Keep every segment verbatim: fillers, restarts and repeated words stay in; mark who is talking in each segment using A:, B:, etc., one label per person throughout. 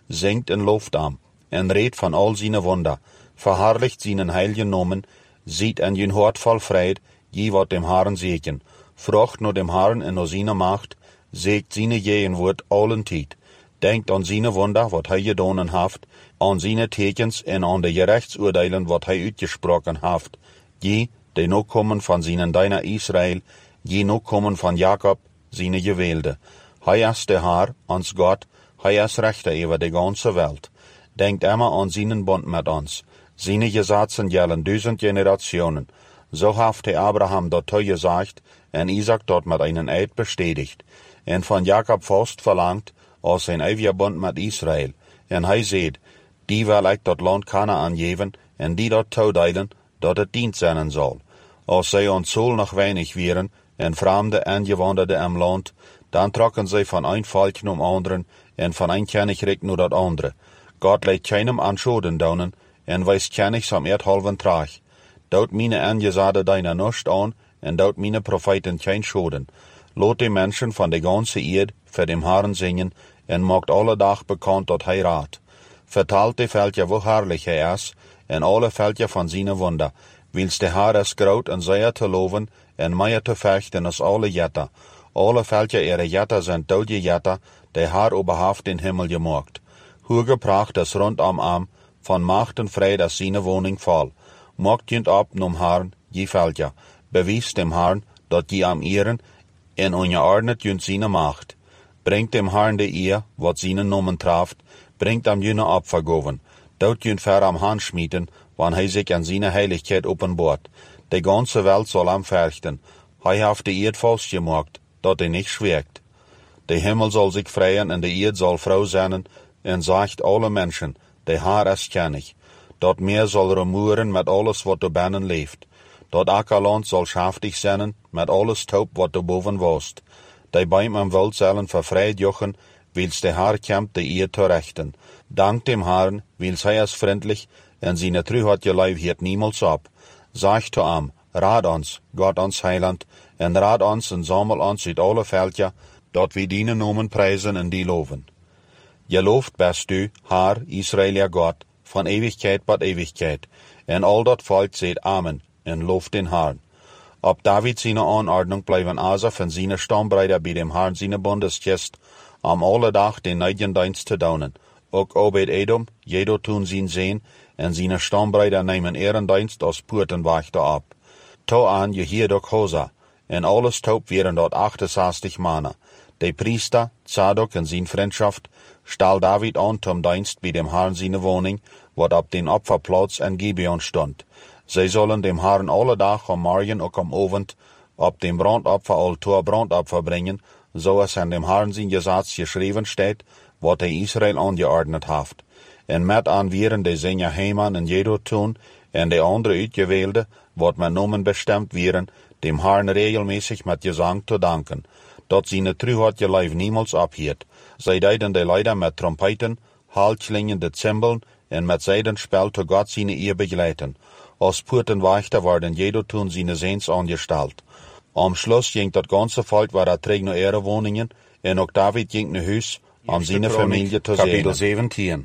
A: singt en looft am, en redt van al zijn wunder, verherrlicht zijn heiligen Namen, ziet en jün hart voll Fried, je wat dem Herrn segen, frucht nur dem Herrn en nur seine Macht, segt seine Jehen Wort allen Tijd, denkt an seine Wunder, wat hij gedonen haft, an seine Tekens en an de Gerechtsurteilen, wat hij uitgesproken haft, je, die nog kommen van seinen deiner Israel, je nog kommen van Jakob, seine Gewählte. Hij is de Herr, ons Gott, hij is Rechter über die ganze Welt. Denkt immer an seinen Bund mit uns. Seine Gesetze gelten duizend Generationen. So haft der Abraham dort gesagt, en Isaac dort mit einen Eid bestätigt, en von Jakob fast verlangt, aus sein ewiger Bund mit Israel. En hij seht, die will ich dort Land Kanaan geben, en die dort toedeilen, dat het dient zijn soll. Als zij ons Zoll noch wenig wären, en Fremde Angewanderte im Land, dann trocken sie von ein Volk um anderen, en von ein Königreich nur dat andere. Gott leidt keinem Anschoden daunen, en weist Königs am Erdhalven trag. Daut meine Angesade deiner nicht an, en daut meine Propheten kein Schoden. Lot die Menschen von der ganzen Erde für dem Herrn singen, en macht alle Tag bekannt dat hij rat. Vertalt die Völker, wo herrlich er ist, en alle Völker von seine Wunder, wils der Herr ist groot en sehr te loven, en meer te vechten als alle Jetter. Alle Völker ihre Jetter sind dode Jetter, der Herr oberhaft den Himmel gemacht. Hoegepracht ist rundam am, von Macht und Fried ist seine Wohnung voll. Macht jünt ab num Herrn, je Völker, bewies dem Herrn, dat je am ihren, en ungeordnet jünt seine Macht. Bringt dem Herrn de Ehr, wat seine Nomen traft, bringt am jüne Opfergoven. Dort jünt ver am Hand schmieden, wann hij sich an seine Heiligkeit openbart. Die ganze Welt soll am verchten. Hij haft de Erd vastgemaakt, dat hij nicht schwirkt. De Himmel soll sich freien en de Erd soll froh sein, en sagt alle Menschen, de Herr ist König. Dat Meer soll rumoeren met alles wat er binnen leeft. Dat Ackerland soll schaftig sein, met alles taub wat er boven wost. Die Beim am Welt sollen verfreit jochen, wils der Herr kämmt de Erd zu rechten. Dank dem Herrn, wils hij is vriendlich, en seine Trüheit je Leib hiert niemals ab. Sagt zu am, raad ons, Gott ons Heiland, en raad ons en sammel ons uit alle Völker, dat we die Nomen preisen en die loven. Geloofd bist du, Herr, Israel, Gott, von Ewigkeit bat Ewigkeit, en al dat Volk seht Amen, en looft den Herrn. Ob David seine Anordnung bleiben Asaf en seine Stammbreiter bei dem Herrn seine Bundeskist, am alle Tag den Neidjendienst zu daunen. Ook Obed Edom, jedo tun sin sehen, en seine Stammbreiter nehmen Ehrendienst aus Purtenwachter ab. To an je hier doch Hosa, en alles taub wären dort achtenzwanzig Männer. De Priester, Zadok en zijn Freundschaft, stahl David an zum Dienst bei dem Herrn seine Wohnung, wat ab den Opferplatz en Gibeon stund. Sie sollen dem Herrn alle Tag am Morgen und am Abend ab dem Brandopferaltar Brandopfer bringen, so es an dem Herrn sein Gesetz geschrieben steht, wat er Israel angeordnet haft. En met an wären de Sänger Heman en jedo tun, en de andere Uitgewählte, wat met Nomen bestemmt wären, dem Herrn regelmäßig mit Gesang zu danken, dat seine Trüheit je Leib niemals abhielt. Sie deiden de Leider mit Trompeten, haltklingende Zimbeln en mit Seidenspel zu Gott seine Ehe begleiten. Als Purtenwächter waren jedo tun seine Sehns angestellt. Am Schluss ging dat ganze Volk war er träg nur ihre Wohnungen, en ook David ging ne Huis, um seine Familie zu sehen. Kapitel zeventien.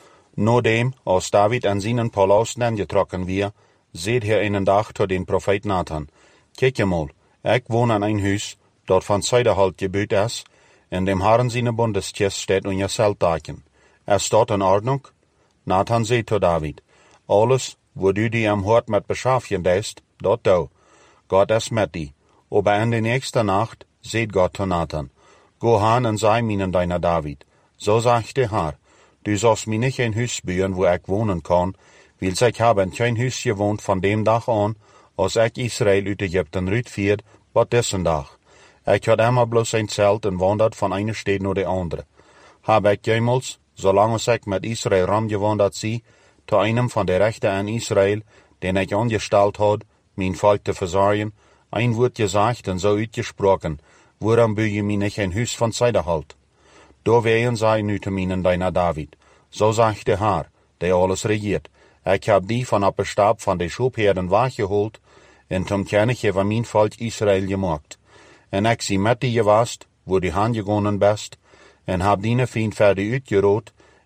A: Nodem, als David an seinen Palast angetrokken wir, seht hier einen Tag zu den Prophet Nathan. Kijk je mal, ich wohne an ein Huis, dort von Zeiderhalt gebüht ist, in dem Herrn seine Bundeskist steht unser Zeltdaken. Ist dort in Ordnung? Nathan seht zu David, alles, wo du die am Hort mit beschaffen deist, dort do. Gott ist mit die. Aber in der nächsten Nacht seht Gott zu Nathan. Go han und sei minen deiner David. So sagt der Herr, du sollst mir nicht ein Hüs bauen, wo ich wohnen kann, weil ich habe in kein Hüs gewohnt von dem Tag an, als ich Israel uit Ägypten rütfiert, wat dessen Tag. Ich had immer bloß ein Zelt und wandert von einer Stadt nur die andere. Hab ich jemals, solange ich mit Israel rumgewandert sie, zu einem von der Rechten an Israel, den ich angestellt had, mein Volk zu versorgen, ein Wort gesagt und so uitgesprochen, woran büge mir nicht ein Hüs von Zeiderhalt. Da wären sei nu zu minen deiner David. So sagt der Herr, der alles regiert. Ich hab die von ab Stab von de Schubherden wachgeholt, und zum König über mein Volk Israel gemacht. En ich sie mit die gewast, wo die Hand gegangen bist, en hab die Feind für die uitgerot,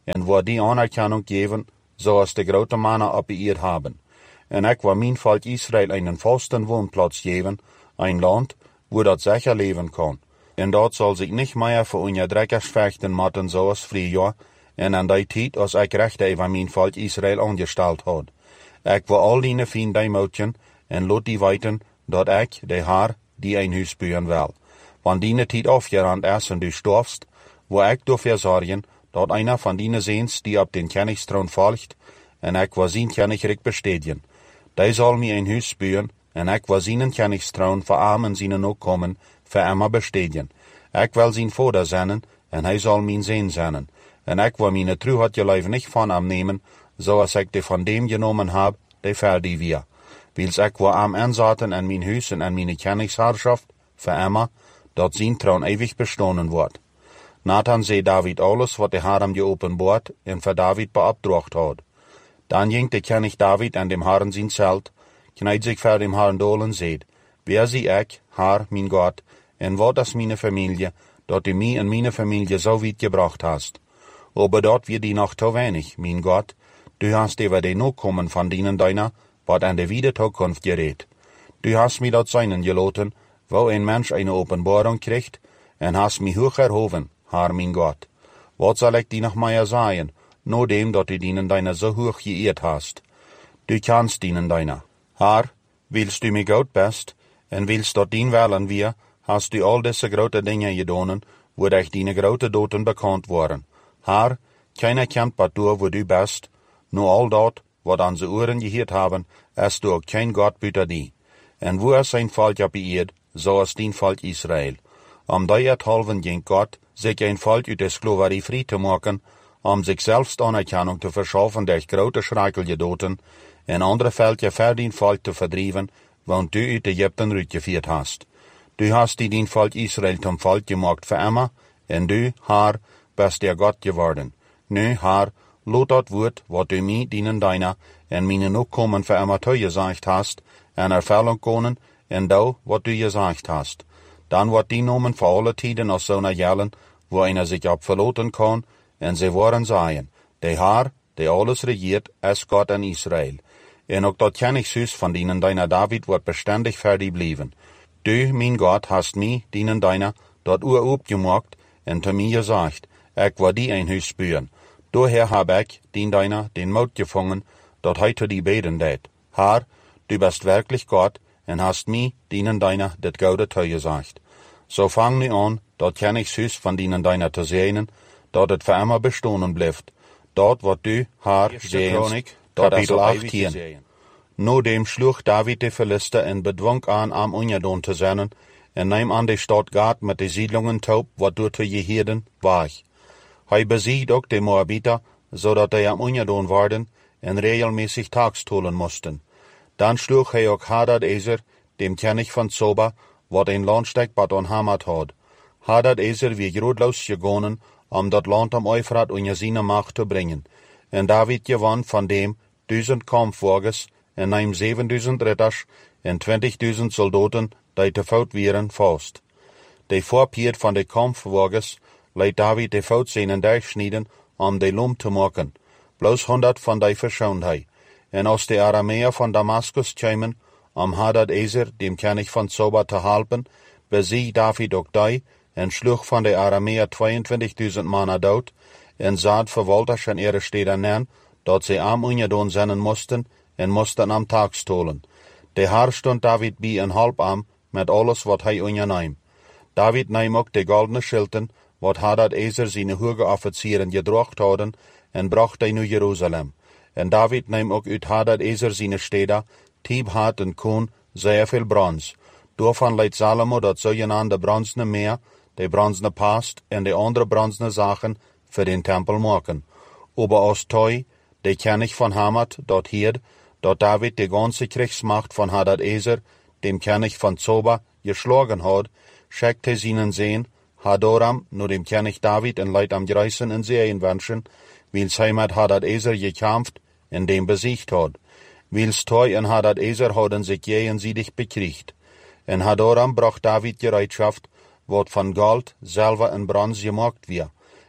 A: en wo die Anerkennung geben, zoals de grote mannen op eerd haben. En ik wil mijn volk Israël einen vasten woonplaats geven, ein land, wo dat sicher leven kan. En dat zal zich niet meer voor onderdrukkers vechten moeten zoals früher, en an die tijd als ik recht over mijn volk Israël angesteld had. Ik wil al die vrienden mogen, en laat die weten, dat ik, de Heer, die een huis bouwen wil. Want die tijd afgerand is en du storfst, wo ik dafür zorgen, dat einer van die Seens, die op den Königsthron volgt, en ik wil zijn Königreich bestedigen. Die zal mir ein huis bouwen, en ik wil zijn Königsthron voor arm en zijn ook komen, voor immer bestedigen. Ik wil zijn vader zijn, en hij zal mijn zoon zijn. En ik wil mijn truheid je niet van hem nemen, zoals ik die van dem genomen heb, die verdi weer. Wils ik wil am inzetten en mijn huis en mijn Königsherrschaft, voor immer, dat zijn troon ewig bestonen wordt. Nathan zei David alles, wat de Heer hem geopenbaard en voor David beopdracht had. Dan ging de König David an dem Herrn zijn Zelt, kniet zich voor dem Herrn doel en zei, wer zie ik, Herr, mijn God, en wat is mijn familie, dat du mij en mijn familie zo weit gebracht hast. Aber dat wir die noch te weinig, mijn God, du hast über die Nachkommen von dienen deiner, wat an de wieder Zukunft gerät. Du hast mir dat seinen gelaten, wo ein Mensch eine Openbarung kriegt, en hast mich hoch erhoven, Herr, mein Gott. Wat soll ich dir noch mehr sagen, nur dem, dat du dienen deiner so hoch geehrt hast. Du kannst dienen deiner. Herr, willst du mir gut bist, en willst dat dien willen wir, hast du all diese grote Dinge gedonen, wo dich deine grote Doten bekannt worden. Herr, keiner kennt bat du, wo du bist, nur all dat, wat an ze Ohren gehört haben, ist du auch kein Gott büter die. En wo ist sein Volk op eerd, so ist dein Volk Israel. Om halven ging Gott, sich ein Volk uit de Sklaverei frei te maken, om sich selbst Anerkennung te verschaffen durch grote Schreichelgedoten, en andere Völker für dein Volk te verdrieven, want du uit Ägypten rütgeführt hast. Du hast die dein Volk Israel zum Volk gemacht für immer, en du, Herr, bist der Gott geworden. Nu, Herr, lot dat Wort, wat du mir dienen deiner, en meine Nachkommen für immer zu gesagt hast, en Erfüllung können, en da, wat du gesagt hast. Dann wird die Nomen für alle Tiden aus so einer Jellen, wo einer sich abverloten kann, en sie wollen sagen, der Herr, der alles regiert, ist Gott in Israel. En auch dat Königshuis von dienen deiner David wird beständig für die blieben. Du, mein Gott, hast mi, dienen deiner, dat Uhr abgemacht, en zu mir gesagt, ich will die ein Huis bouwen. Daher hab ich, dien deiner, den Mut gefangen, dat heute die beten det. Herr, du bist wirklich Gott, en hast mi, dienen deiner, det Gaude gesagt. So fang nu an, dat Königshuis von dienen deiner zu sehen, dat het für immer bestohnen bleibt. Dort wat du, Herr, sehst, dat is achttien. No dem schlug David de Philister en bedwang an, am Unjadon zu sein, en neem an de Stadt Gad mit de Siedlungen taub, wat door te Jehiden war. Hij besiegt ook de Moabiter, zodat die am Unjadon waren en regelmäßig Tagstolen mussten. Dann schlug hij ook Hadad-Ezer, dem König von Zoba, wat een Landsteig bad on Hamad had. Hadad-Ezer wie grootloos gegonnen, om dat land am Euphrat onder zijn macht te brengen. En David gewann van dem duizend kampfwagens, en neem zevenduizend ridders, en twintigduizend soldaten, die te voet waren, vast. De voorpier van de kampfwagens leidt David de voet zijn durchsnijden, om de lom te maken. Bloos honderd van die verschoond hij. En als de Arameer van Damaskus kwamen, om Hadad-Ezer, dem König von Zoba, te helpen, besiegt David ook die, en sloeg van de Arameer tweeëntwintigduizend mannen dood, en zaad verwalters en ihre steden neer, dat ze am Unjadon zijn moesten, en moesten am Tag stolen. De Herr stond David bij en halp am, met alles wat hij onderneem. David neem ook de goldene schilden, wat Hadad-Ezer zijn hoge officieren gedracht hadden, en bracht hij naar Jeruzalem. En David neem ook uit Hadad-Ezer zijn steden, Tibhat en Koen, zeer veel brons. Daarvan leidt Salomo dat zogenaamde bronzene meer, de bronzene past en de andere bronzene zaken voor den tempel maken. Aber als Toi, de König von Hamad, dort hierd, dat David de ganze Kriegsmacht von Hadad-Ezer, dem König von Zoba, geschlagen hat, schickte seinen Sohn Hadoram nur dem König David en Leid am Greißen in Syrien wünschen, wils hij met Hadad-Ezer gekämpft en dem besiegt hat. Wils Toi en Hadad-Ezer hadden sich gegenseitig bekriegt. En Hadoram bracht David Gereitschaft, wat von Gold, Silber en Bronze gemacht wir.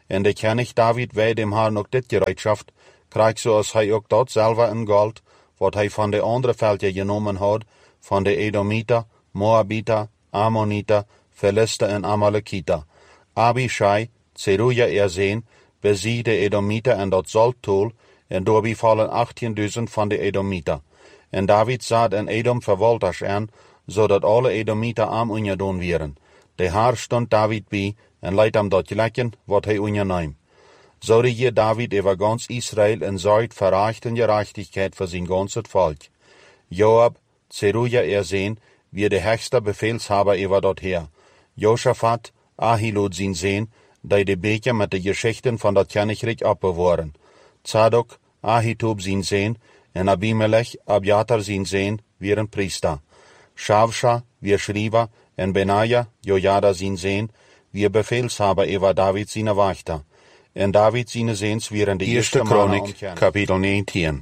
A: En de König David wij dem Herrn ook dit gereedschaft, krijgt zoals hij ook dat selber in Gold, wat hij van de andere veldje genomen had, van de Edomiter, Moabiter, Ammoniter, Philister en Amalekiter. Abishai, Zeruja erzeen, bezie de Edomiter en dat Zalttool, en doorbi vallen achttienduizend van de Edomiter. En David zat en Edom verwolters aan, zodat alle Edomiter arm ungedaan wären. De Haar stond David bij, en leidt hem dat gelijken, wat hij ungeneem. Zo regiert David over ganz Israel en zorgt voor recht en gerechtigheid voor zijn ganzes volk. Joab, Zeruja erzeen, wie de höchste Befehlshaber over dat Heer. Josaphat, Ahilud zijn Zehn, die de Beker met de Geschichten van dat Königreich abbewahren. Zadok, Ahitub zijn Zehn, en Abimelech, Abjatar zijn Zehn, wären Priester. Shavsha, wir Schreiber, en Benaja, Jojada zijn Zehn, wir Befehlshaber over David zijn Wachter. En David zijn Zehns wären de eerste Chronik, Kapitel negentien.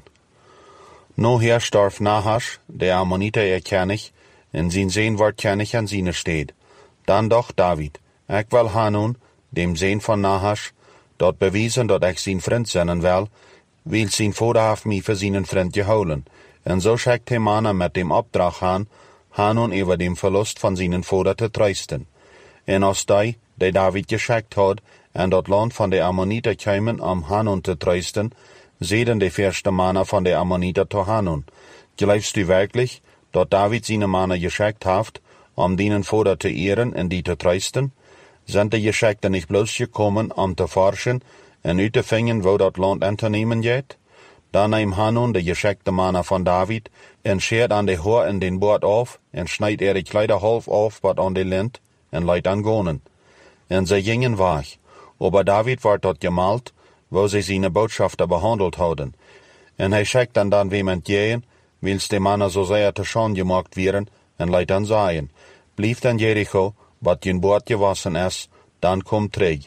A: No her starf Nahash, de Ammoniter er König, en zijn Zehn wordt König an seine steed. Dan doch David, ik wil Hanun, dem Zehn van Nahash, dat bewijzen dat ik zijn vriend zijn wil, wil zijn vader heeft mij voor zijn vriend gehouden. En zo schickt hij mannen met dem opdracht aan, Hanun over dem verlust van zijn vader te troosten. En als die, die David geschickt had, en dat land van de Ammoniter kwamen om Hanun te troosten, zeiden de eerste mannen van de Ammoniter te Hanun. Geloofst u werkelijk, dat David zijn mannen geschickt heeft, om dienen vader te ehren en die te troosten? Zijn de Geschichten niet bloos gekomen om te forschen en uit te vinden wo dat land aan te nemen gaat? Dan neemt Hanun de geschikte mannen van David en scheert aan de hoor en den boord af en snijdt er de kleider half af wat aan de lint en leidt aan gonen. En ze gingen weg, aber David werd dat gemalt, wo ze zijn botschafter behandeld hadden. En hij schickt dan dan wemand gehen, wils de mannen zo zeer te schon gemaakt werden en leidt aan zeggen, blijf dan Jericho, wat je boord gewassen is, dan kom terug.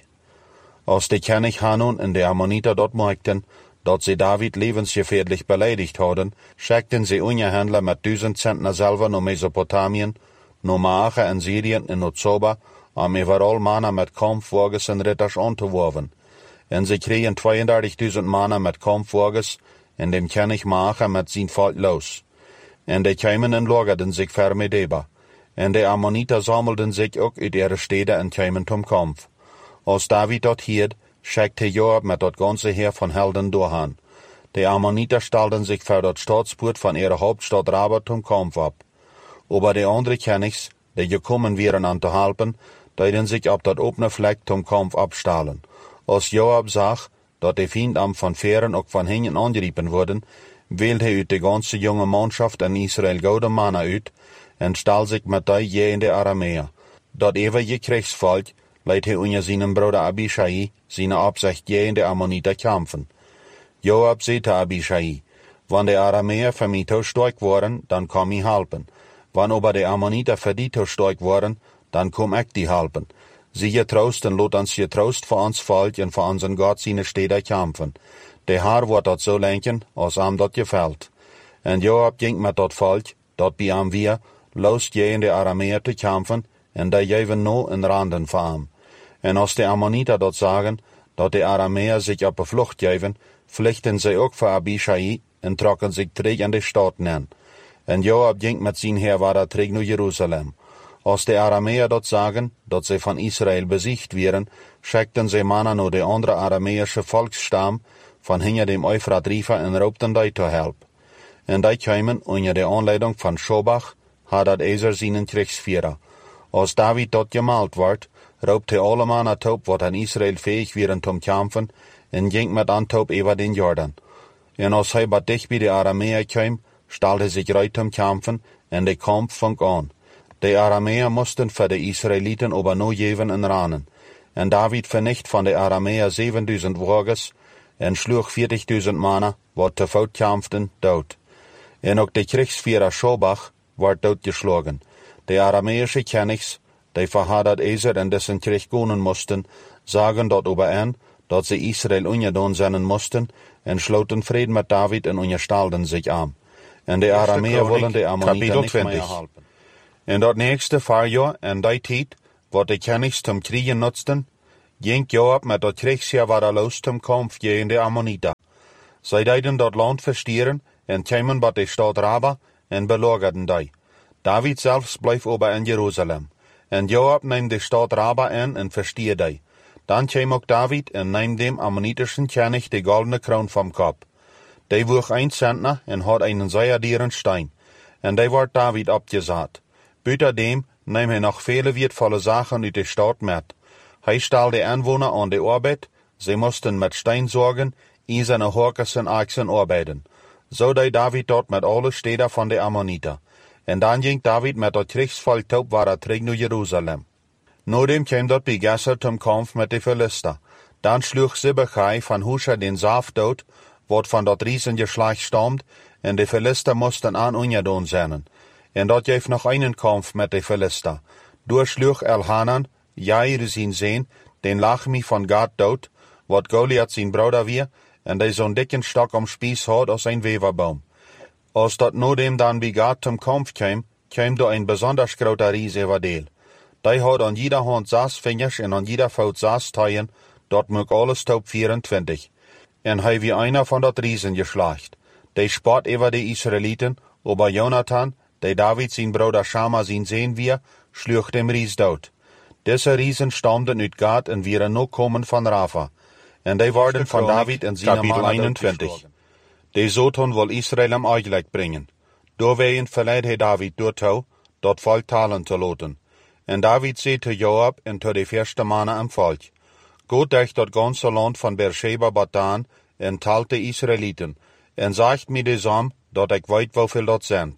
A: Als de König Hanun en de Ammoniter dort merkten, dat ze David levensgefährlich beleidigt hadden, schickten ze Ungehandler met duizend Zentner selber naar Mesopotamien, naar Maache en Syrien en naar Zoba, om overal mannen met kampfwagens en ritters aan te werven. En ze kregen tweeëndertigduizend mannen met kampfwagens en dem König Maache met zijn volk los. En de kwamen en lagerden zich ver Medeba. En de Ammoniter sammelden zich ook uit ihre steden en kwamen zum Kampf. Als David dat hield, schickte Joab met dat ganze Heer van Helden doorgaan. De Ammoniter stelden zich voor dat staatspoort van ihre Hauptstadt Rabat zum Kampf ab. Aber de andere Königs, die gekommen wären an te helpen, deden zich op dat opene Fleck zum Kampf abstalen. Als Joab zag, dat de Fiendam van veren ook van hinten angeriepen worden, wählte hij uit de ganze jonge Mannschaft in Israel gouden mannen uit, en stal zich met die je in de Aramäer. Dat eeuwige Kriegsvolk leidt hij onder zijn broeder Abishai, zijn Absicht je in de Ammoniter kämpfen. Joab zei te Abishai, wann de Aramäer für mich zu stark waren, dann komm ich helpen. Wann aber de Ammoniter für die zu stark waren, dann komm ich die helpen. Sie getrost en lot ons getrost voor ons volk en voor onze God zijn steden kämpfen. De Haar wordt dat zo lenken, als hem dat gefällt. En Joab ging met dat volk, dat bij hem weer, los je in de Aramäer te kämpfen, en die geven no in randen voor hem. En als de Ammoniter dat zagen, dat de Aramäer zich op de vlucht geven, vluchten zij ook voor Abishai en trokken zich terug in de stad neer. En Joab ging met zijn heer waar terug naar Jeruzalem. Als de Aramäer dat zagen, dat ze van Israël besiegt wären, schickten ze mannen naar de andere Aramäische Volksstam van hinter dem Euphrat River en roepten die te help. En die kwamen onder de aanleiding van Shobach, had dat Ezer zijn Kriegsführer. Als David dat gemalt wordt, roept hij alle mannen top wat aan Israël fähig wären zum kämpfen, en ging met antop over den Jordan. En als hij wat dicht bij de Aramäer kwam, stal hij zich reit zum kämpfen, en de Kampf fang an. De Aramäer moesten voor de Israëlieten aber no geven en ranen. En David vernicht van de Aramäer zevenduizend wagens en sloeg vierzigduizend mannen, wat te voet kämpften, dood. En ook de Kriegsführer Shobach werd doodgeslagen. De Aramäische Königs, die voor Hadad Ezer en dessen Krieg gonen moesten, zagen dat overeen, dat ze Israël ungedaan zijn moesten, en sloten vrede met David en onderstelden zich aan. En de Aramäer willen de Ammoniter niet meer helpen. En dat nächste Fahrjahr en die tijd, wat de Königs zum Kriegen nutzten, ging Joab met dat Kriegsheer waar los zum Kampf gegen de Ammoniter. Zij deiden dat land verstieren en kwamen bij de stad Raba en belagerden die. David zelfs bleef ober in Jeruzalem. En Joab neemt de stad Raba in en verstier die. Dan kwam ook David en neemt dem Ammonitischen König de goldene kroon vom Kopf. Die woog een Zentner en had einen zeer dieren Stein. En die wordt David abgesaat. Buiten dem neemt hij nog vele wertvolle Sachen uit de stad met. Hij stal de Anwohner aan de Arbeit, sie moesten met Stein zorgen, in seine Horkers en Achsen arbeiten. So deed David dort met alle steden van de Ammoniter. En dan ging David met dat Kriegsvolk top waar terug naar Jeruzalem. Nodem kwam dort bij Gesser zum Kampf met de Philister. Dan sloeg Sibbechai van Husha den Saaf dood, wat van dat Riesengeschlecht stammt, en de Philister moesten aan ungedaan zijn. En dat geeft nog einen Kampf met de Philister. Doorsloeg Elhanan, Jair zijn zoon, den Lachmi van Gad dood, wat Goliath zijn broeder weer, en die zo'n dikken stok om spies had als een weverboom. Als dat nodem dan bij Gad zum Kampf kwam, kwam door een besonders groter Ries over deel. Die had aan jeder hand zes vingers en aan jeder voet zes taaien, dat maakt alles top vierentwintig. En hij wie einer van dat Riesengeschlecht. Die spot over de Israeliten, aber Jonathan, die David zijn broeder Shama zijn zoon weer, sloeg dem Ries dood. Deze Riesen stamden uit Gad en wieren nog komen van Rafa. En die worden van David en zijn mannen eenentwintig. Die zoton wil Israël am Eichleik brengen. Doorwegen verleidt hij David door touw, dat volk talen te laten. En David zei te Joab en te de eerste mannen am volk. Goed durch dat ganze land van Beersheba Batan en talt de Israeliten, en zegt mij de sam, dat ik weet hoeveel dat zijn.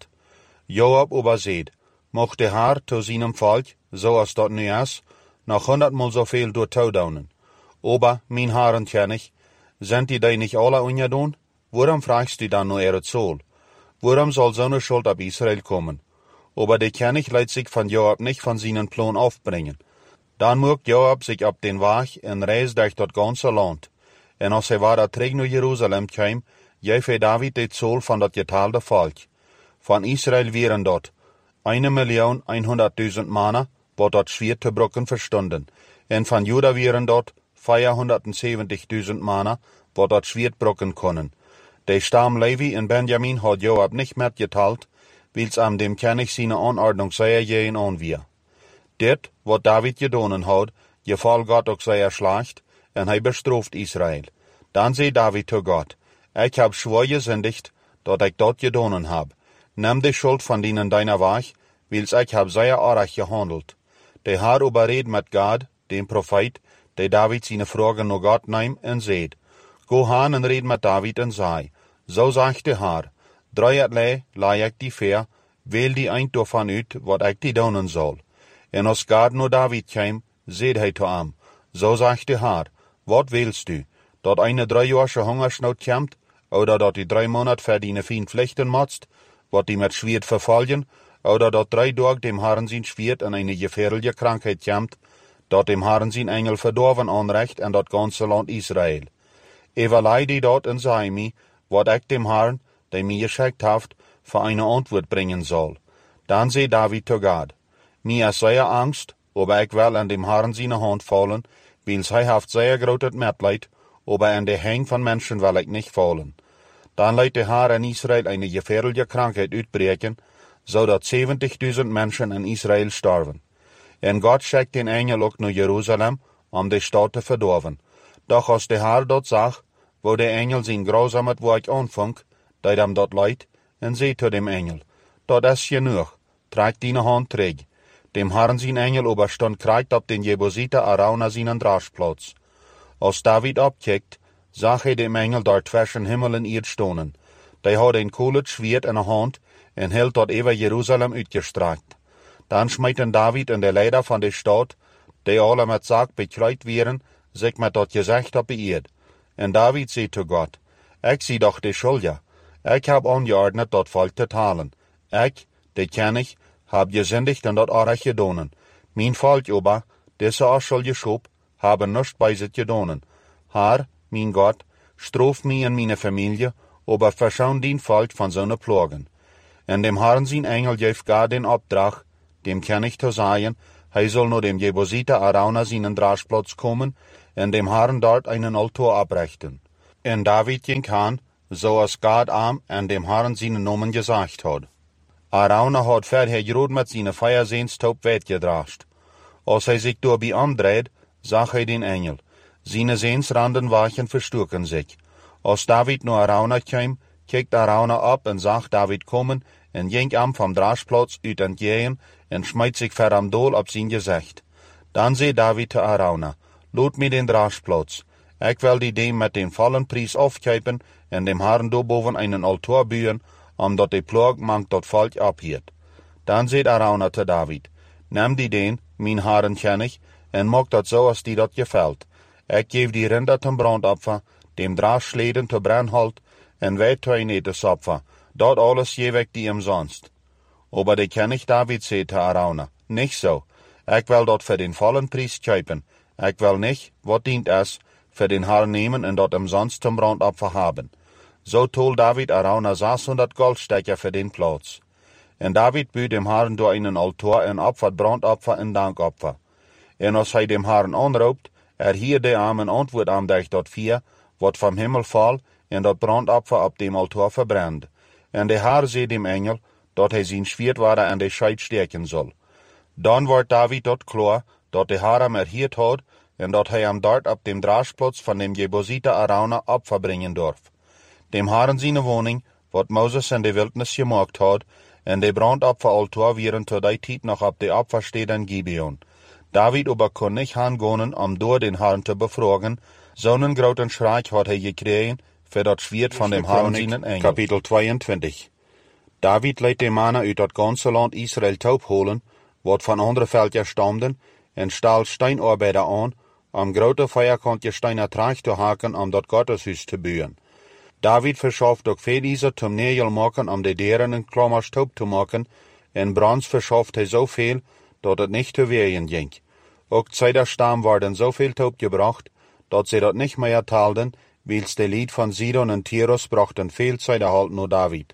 A: Joab oberzeed, mocht de haar te zijn volk, zoals dat nu is, nog honderdmal zoveel door touw daunen. Ober, mijn haren König, sind die die nicht alle ungedaan? Waarom fragst du dann nur ihre Zoll? Waarom soll so eine Schuld ab Israel kommen? Aber der König lässt sich von Joab nicht von seinen Plan aufbringen. Dann mögt Joab sich ab den Weg und reist durch das ganze Land. Und als er weiter zurück nach Jerusalem kam, gab er David die Zoll von das geteilte Volk. Von Israel wären dort eine Million einhunderttausend Männer, wo dort schwer zu brücken verstanden. Und von Juda wären dort vierhundertsiebzigtausend Männer, wo dort schwer brücken können. Der Stamm Levi in Benjamin hat Joab nicht mitgeteilt, weil's am dem König seine Anordnung sehr gehen an wir. Dit, wat David gedonen hat, gefall Gott auch sehr schlecht, en hij bestraft Israel. Dan zei David zu Gott, ich hab schwor gesündigt, dat ich dort gedonen hab. Nimm die Schuld von denen deiner Weg, weil's ich hab sehr arg gehandelt. Der Herr überredet mit Gad, dem Prophet, der David seine Fragen nach Gott nimmt und seht, go han en red met David en zei, zo zegt de Herr, drieërlei laai ik die ver, wähl die eind daarvan uit, wat ik die doen zal. En als Gad naar David kwam, zeid hij te hem, zo zegt de Herr, wat willst du, dat eine driejaarse hongersnood komt, oder dat die drei Monat verdiene fien vlechten motst, wat die met Schwert vervallen, oder dat drei Tag dem Herrn zijn Schwert en eine gefährliche Krankheit komt, dat dem Herrn zijn Engel verdorven aanrecht en dat ganze Land Israel. Everlei die dort en zei mi, wat ik dem Herrn, der mir geschickt haft, für eine Antwort bringen soll. Dann zei David zu Gad, mir ist sehr Angst, aber ich will an dem Herrn seine Hand fallen, weil's hij haft sehr großes Mitleid, aber an der Hang von Menschen will ich nicht fallen. Dann leidt der Herr in Israel eine gefährliche Krankheit uitbreken, so dat zeventigduizend Menschen in Israel sterven. En Gott schickt den Engel auch nach Jerusalem, um die Stadt zu verdorven. Doch als der Herr dort zag, wo der Engel sein grausames Werk anfang, deed hem dat leid, en zei zu dem Engel, dat is genug, trag deine Hand terug. Dem Herrn sein Engel oberstand kriegt ab den Jebusiter Arauna seinen Draschplatz. Als David abkickt, zag hij dem Engel dort zwischen Himmel en Erd stonen. Die had een koelet Schwert in de hand en hield dat over Jerusalem uitgestrakt. Dan smeten David en de leider van de stad, die alle met zaak bekleid wären, sich met dat gezicht op de Erd. En David zei zu Gott, ik zie doch de schuldige. Ik heb angeordnet dat volk te talen. Ik, de König, hab gesündigt en dat arg gedonen. Mijn volk aber, deze afschuldige schop, haben nichts bei sich gedonen. Herr, mein Gott, straf mich und meine Familie, aber verschaun den Volk von seine Plagen. En dem Herrn sein Engel geeft Gad den Auftrag, dem König zu sagen, Hij soll nur dem Jebusiter Arauna seinen Draschplatz kommen, en dem Herrn dort einen Altar abrichten. En David ging han, so als Gott am en dem Herrn seinen Namen gesagt hat. Arauna hat vorher gerot mit seine Feiersehnstaub weggedrascht. Als hij sich dabei andreht, zag hij den Engel. Seine Sehnsranden wachen verstuken sich. Als David nur Arauna kam, kijkt Arauna ab en zag David kommen en ging am vom Draschplatz uit entgegen en schmeißt sich ver am Dol op sein Gesicht. Dann zei David zu Arauna, loot mir den Draschplatz. Ich will die dem mit dem vollen Preis aufgeben en dem Herrn boven einen Altar bühen, omdat de Plag mank dat Volk abhielt. Dann zei Arauna zu David, nimm die den, mein Herrn kenn ich, en mach dat so, als die dat gefällt. Ich geef die Rinder zum Brandopfer, dem Draschleden zu Brandholt, en weet ein etes Opfer, dat alles jeweg die umsonst. Aber de kenn ich David, zei zu Arauna, nicht so. Ich will dat für den vollen Preis kaufen. Ich will nicht, wat dient es, für den Herrn nehmen en dat umsonst zum Brandopfer haben. So tol David Arauna sechshundert Goldstecker für den Platz. En David büht dem Herrn durch einen Altar en opfert Brandopfer en Dankopfer. En als hij dem Herrn anroept, er hier de armen antwoord aan dich dat vier, wat vom Himmel fall, en dat Brandopfer op dem Altar verbrennt. En de Herr zei dem Engel, dat hij zijn Schwertwaarde aan de Scheid steken soll. Dan wordt David dat klar, dat de Herr hem erhiert had, en dat hij hem dort op dem Draschplatz van dem Jebusiter Arauna Opfer bringen darf. Dem Herrn seine Wohnung, wat Moses in de Wildnis gemacht had, en de Brandopferaltar wären zu der Zeit noch op de Opfersteden Gibeon. David aber kon nicht hingehen, um door den Herrn zu befragen, so'n groten Schreck hat er gekregen, für dat Schwert von dem Herrn seinen Engel. Kapitel zweiundzwanzig. David leidt de Männer uit dat ganze Land Israel taub holen, wat van andere Völker stammen, en stahl Steinarbeiter an, am grote Feierkantje Steiner Traag te haken, om dat Gotteshuis te bouwen. David verschafft ook veel Iser zum Nägel maken, om de deren en klammers taub te maken, en Brands verschafft hij zoveel, dat het niet te wehen ging. Ook Zeiderstam worden zoveel taub gebracht, dat ze dat nicht mehr taalden, wils de Lied von Sidon en Tyrus brachten veel Zeiderhalt nur David.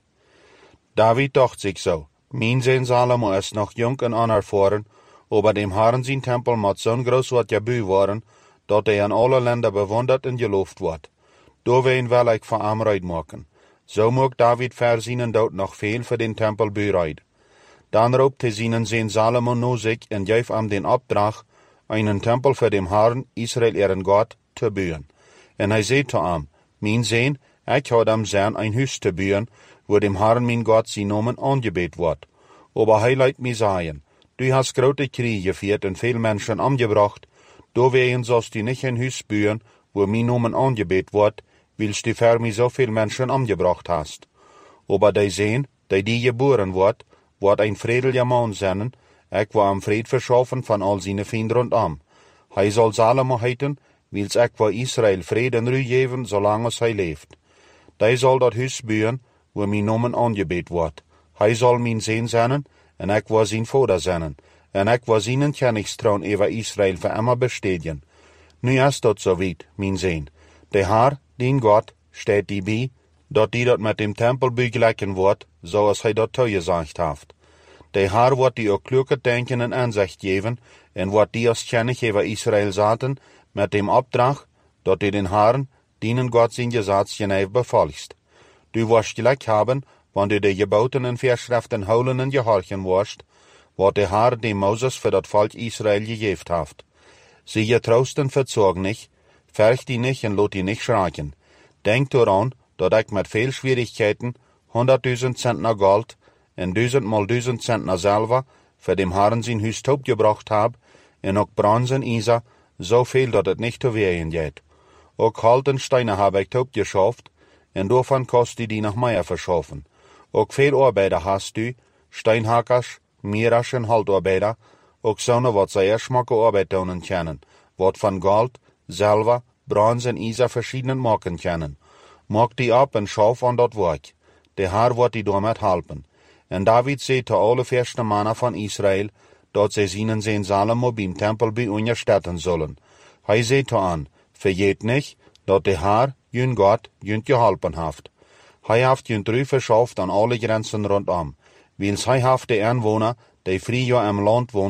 A: David dacht sich so, mein Sohn Salomo ist noch jung en unerfahren, aber dem Herrn sein Tempel mat zo'n groß wat gebouwd worden, dat hij in alle Länder bewundert en geloofd wordt. Doorween wil ik van hem ruid maken. Zo mag David verzienen dat nog veel voor den Tempel bereid. Dan roept hij zijn Sohn Salomo naar zich en geeft hem den opdracht, einen Tempel für dem Herrn, Israel ihren Gott, zu bouwen. En hij zei zu hem, mein Sohn, ich had am Zern ein Huis te bouwen, wo dem Herrn mein Gott sein Namen angebet wird. Aber hij leidt mir sagen, du hast grote Kriege geführt und viel Menschen umgebracht, doorwegen sollst du nicht ein Huis bouwen, wo mein Namen angebet wird, wils du für mich so viel Menschen umgebracht hast. Aber die Sohn, die die geboren wird, wird ein friedlicher Mann sein, ich will am Fried verschaffen von all seine Finden rundum. Hij soll Salomo heiten, wils ich will Israel Frieden en Ruhe geben, solange hij leeft. Die soll dat Huis bouwen, wo mein Namen angebet wird. Hij soll mein Sohn sein, en ich will sein Vater sein, en ich will seinen Königstraun über Israel für immer bestätigen. Nu ist dat so weit, mein Sohn. Der Herr, dein Gott, steht die bei, dat die dat mit dem Tempel begleichen wird, so als hij dat zugesagt hat. Der Herr wird die auch kluge Denken en Ansicht geben, en wird die als König über Israel zaten, mit dem Auftrag, dat die den Herrn, deinen Gott sein Gesetz genau befolgst. Du wirst gleich haben, wenn du die Geboten und Vorschriften holen und gehorchen wirst, wat der Herr dem Moses für das Volk Israel gegeben hat. Sie getrosten verzogen nicht, fürcht die nicht und lot die nicht schrecken. Denk daran, dat ich mit viel Schwierigkeiten hunderttausend Zentner Gold en duizend mal duizend Zentner Silber für dem Herrn sein Huis taub gebracht hab, en ook Bronze en Isa, so viel, dat het nicht zu wehen geht. Ook Halt en Steine hab ich taub geschafft, en davon kost die die noch mehr verschaffen. Ook viel Arbeiter hast du, Steinhackers, Mierasch en Haltarbeiter, ook sonne wat sehr schmacke Arbeit tun können, wat von Gold, Silber, Bronze en Isa verschiedenen machen können. Mag die ab en schauf an dat Werk. Der Herr wird die damit helfen. En David zei zu alle verste Männer von Israel, dat sie seinen Sohn Salomo beim Tempel bei unterstützen sollen. Hij zei zu an, vergeet nicht, dat der Herr, jün Gott, jün geholpen haft. Hij haft jün Ruhe verschafft an alle Grenzen rundum, wils hij haft die Einwohner, die früher im Land wohnten,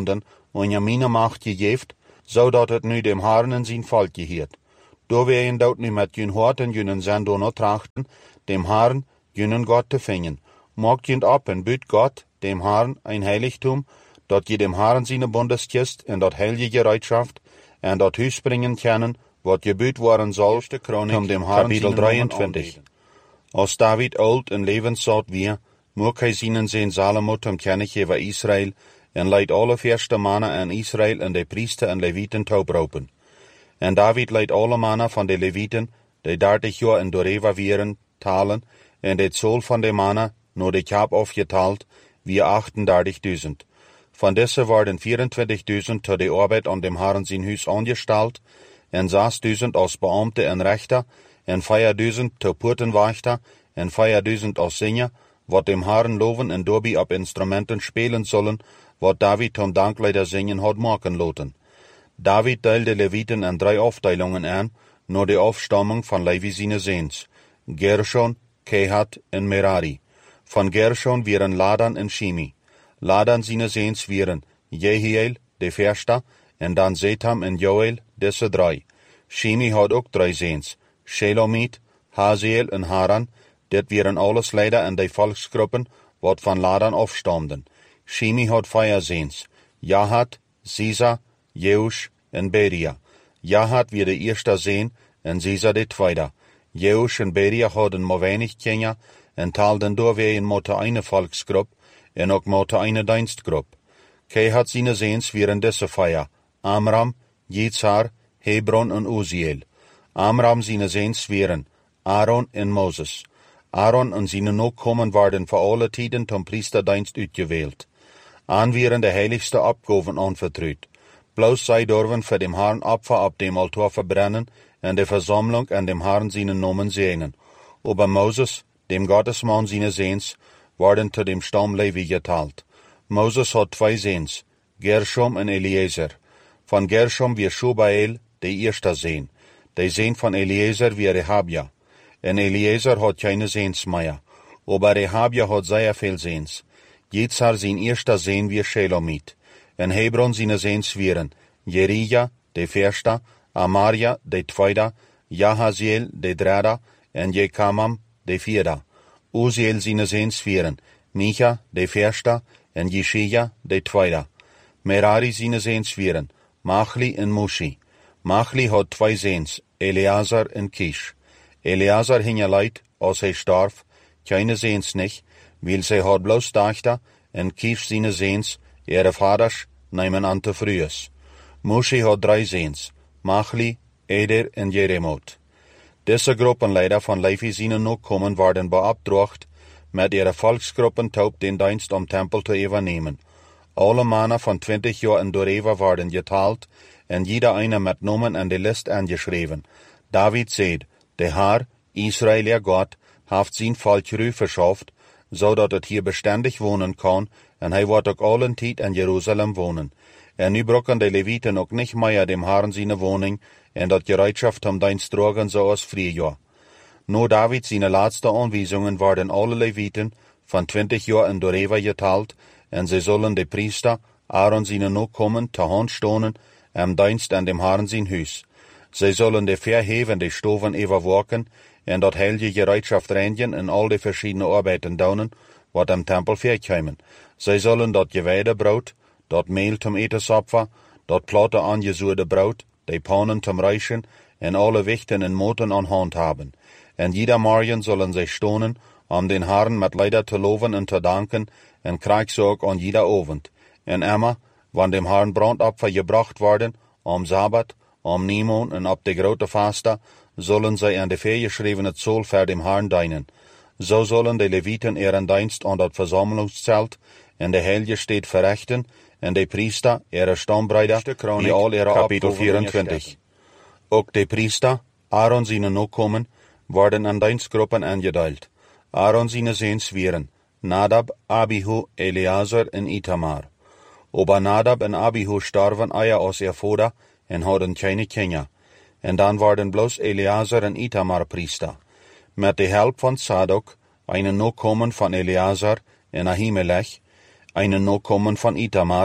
A: und je meine Macht gegeven, zodat het nu dem Herrn in zijn volk geheert. Door wij in dat nu met jun hart en junen zendo no trachten, dem Herrn, junen Gott te vingen. Maakt jun op en büt Gott, dem Herrn, ein Heiligtum, dat je dem Herrn seine Bundeskist en dat heilige Gereitschaft en dat huis bringen können, wat gebüht worden soll, um dem Herrn Kapitel drieëntwintig. Als David oud en levenszout weer, mocht hij seinen Seen Salomo zum König over Israël en leidt alle verste mannen aan Israël en de priester en Leviten taupropen. En David leidt alle mannen van de Leviten, die dertig jaar in Doreva vieren, talen, en de zool van de mannen, nur de Kap aufgeteilt, wie achtendertigduizend. Van deze worden vierentwintigduizend tot de arbeid aan dem Herrn zijn huis angesteld, en zesduizend als Beamte en Rechter, en vierduizend tot Poortenwachter, en vierduizend als Singer, wat dem Herrn loven en doorbi op instrumenten spelen zullen, wat David zum Dankleider zingen had maken laten. David deelde Leviten in drei Aufteilungen aan, nur de Aufstammung van Levi seine Seens, Gershon, Kehat en Merari. Van Gershon wieren Ladan en Shimi. Ladan seine Seens wieren Jehiel, de Versta, en dan Zetam en Joel, deze drei. Shimi had ook drei Seens, Shelomit, Haziel en Haran, dit wieren alles Leider in de volksgruppen, wat van Ladan afstamden. Shimi had vier Seens, Jahat, Sisa, Jeush en Beria. Jahat wie de eerste Seen, en Sisa de tweede. Jeush en Beria hadden maar weinig Kinder, en taalden doorwegen mote eine volksgroep, en ook mote eine dienstgroep. Kehat seine Seens wieren deze vier, Amram, Yitzhar, Hebron en Uziel. Amram seine Seens wieren Aaron en Moses. Aaron en seine Nachkommen waren voor alle tijden zum Priesterdienst uitgewählt. Aan wieren de heiligste opgaven anvertrouwd. Bloos zij durven voor dem Herrn Opfer op dem Altar verbrennen en de Versammlung an dem Herrn seinen Namen segnen. Aber Moses, dem Gottesmann seine Seens, worden zu dem Stamm Levi geteilt. Moses hat zwei Seens, Gershom en Eliezer. Von Gershom wie Shubael, der erste Seen. Der Seen von Eliezer wie Rehabia. En Eliezer hat keine Seens mehr, aber Rehabia hat sehr viel Seens. Jitzar sein erster Seen wie Shelomit. En Hebron seine Seens wieren Jerija, der Versta, Amaria, der Zweite, Jahaziel, der Dritte, en Jekamam, der Vierte. Uziel seine Seens wieren Micha, der Versta, en Jeshia, der Zweite. Merari seine Seens wieren Machli en Mushi. Machli hat zwei Seens, Eleazar en Kish. Eleazar hinge leid, als hij starf, keine Seens nicht, weil sie hat bloß Dachter, en Kish seine Seens, ihre Vaders, nehmen an te frühes. Mushi hat drei Seens, Machli, Eder en Jeremot. Diese Gruppenleiter von Levi seine Nachkommen werden beabtracht, mit ihrer Volksgruppen taub den Dienst am Tempel zu übernehmen. Alle Männer von twintig Jahren in Doreva werden geteilt, en jeder einer mit Namen an die List angeschrieben. David sagt, der Herr, Israel, ihr Gott, haft sein Volk Ruhe verschafft, so dat het hier beständig wohnen kann, en hij wird auch allen Tijd in Jerusalem wohnen. En nu brocken de Leviten ook nicht mehr dem Herrn seine Wohnung, en dat Gereitschaft am Dienst tragen so als Frühjahr. Nur David seine letzte Anweisungen werden alle Leviten von twintig Jahren in Doreva geteilt, en sie sollen de Priester, Aaron seine Nachkommen, te Hand stonen, am Dienst an dem Herrn sein Huis. Sie sollen de verhevende Stoven überwachen, en dat heilige Gereitschaft reinigen en al de verschiedene Arbeiten daunen, wat am Tempel verkommen. Sie sollen dat geweide Brot, dat Mehl zum Etesopfer, dat platte angesuurde Brot, de Pannen zum Reichen, en alle Wichten en Moten an Hand haben. En jeder Morgen sollen sie stonen, um den Herrn mit Leider zu loben en zu danken, en Kriegsorg an jeder Abend. En immer, wann dem Herrn Brandopfer gebracht worden, am Sabbat, am Nimon en op de grote Faste, sollen sie an de vergeschriebene Zoll für dem Herrn dienen. So sollen de Leviten ihren Dienst an dat Versammlungszelt en de Heilige steht verrichten, en de Priester ihre Stammbreider, die all ihre Kapitel vierentwintig. Ook de Priester, Aaron seine Nachkommen, worden an Dienstgruppen angeteilt. Aaron seine Seens wieren Nadab, Abihu, Eleazar en Itamar. Aber Nadab en Abihu starven eier aus ihr Vater en hadden keine Kinder. En dan worden bloos Eleazar en Itamar Priester. Met de help van Sadok, einen Nachkommen van Eleazar en Ahimelech, einen Nachkommen van Itamar,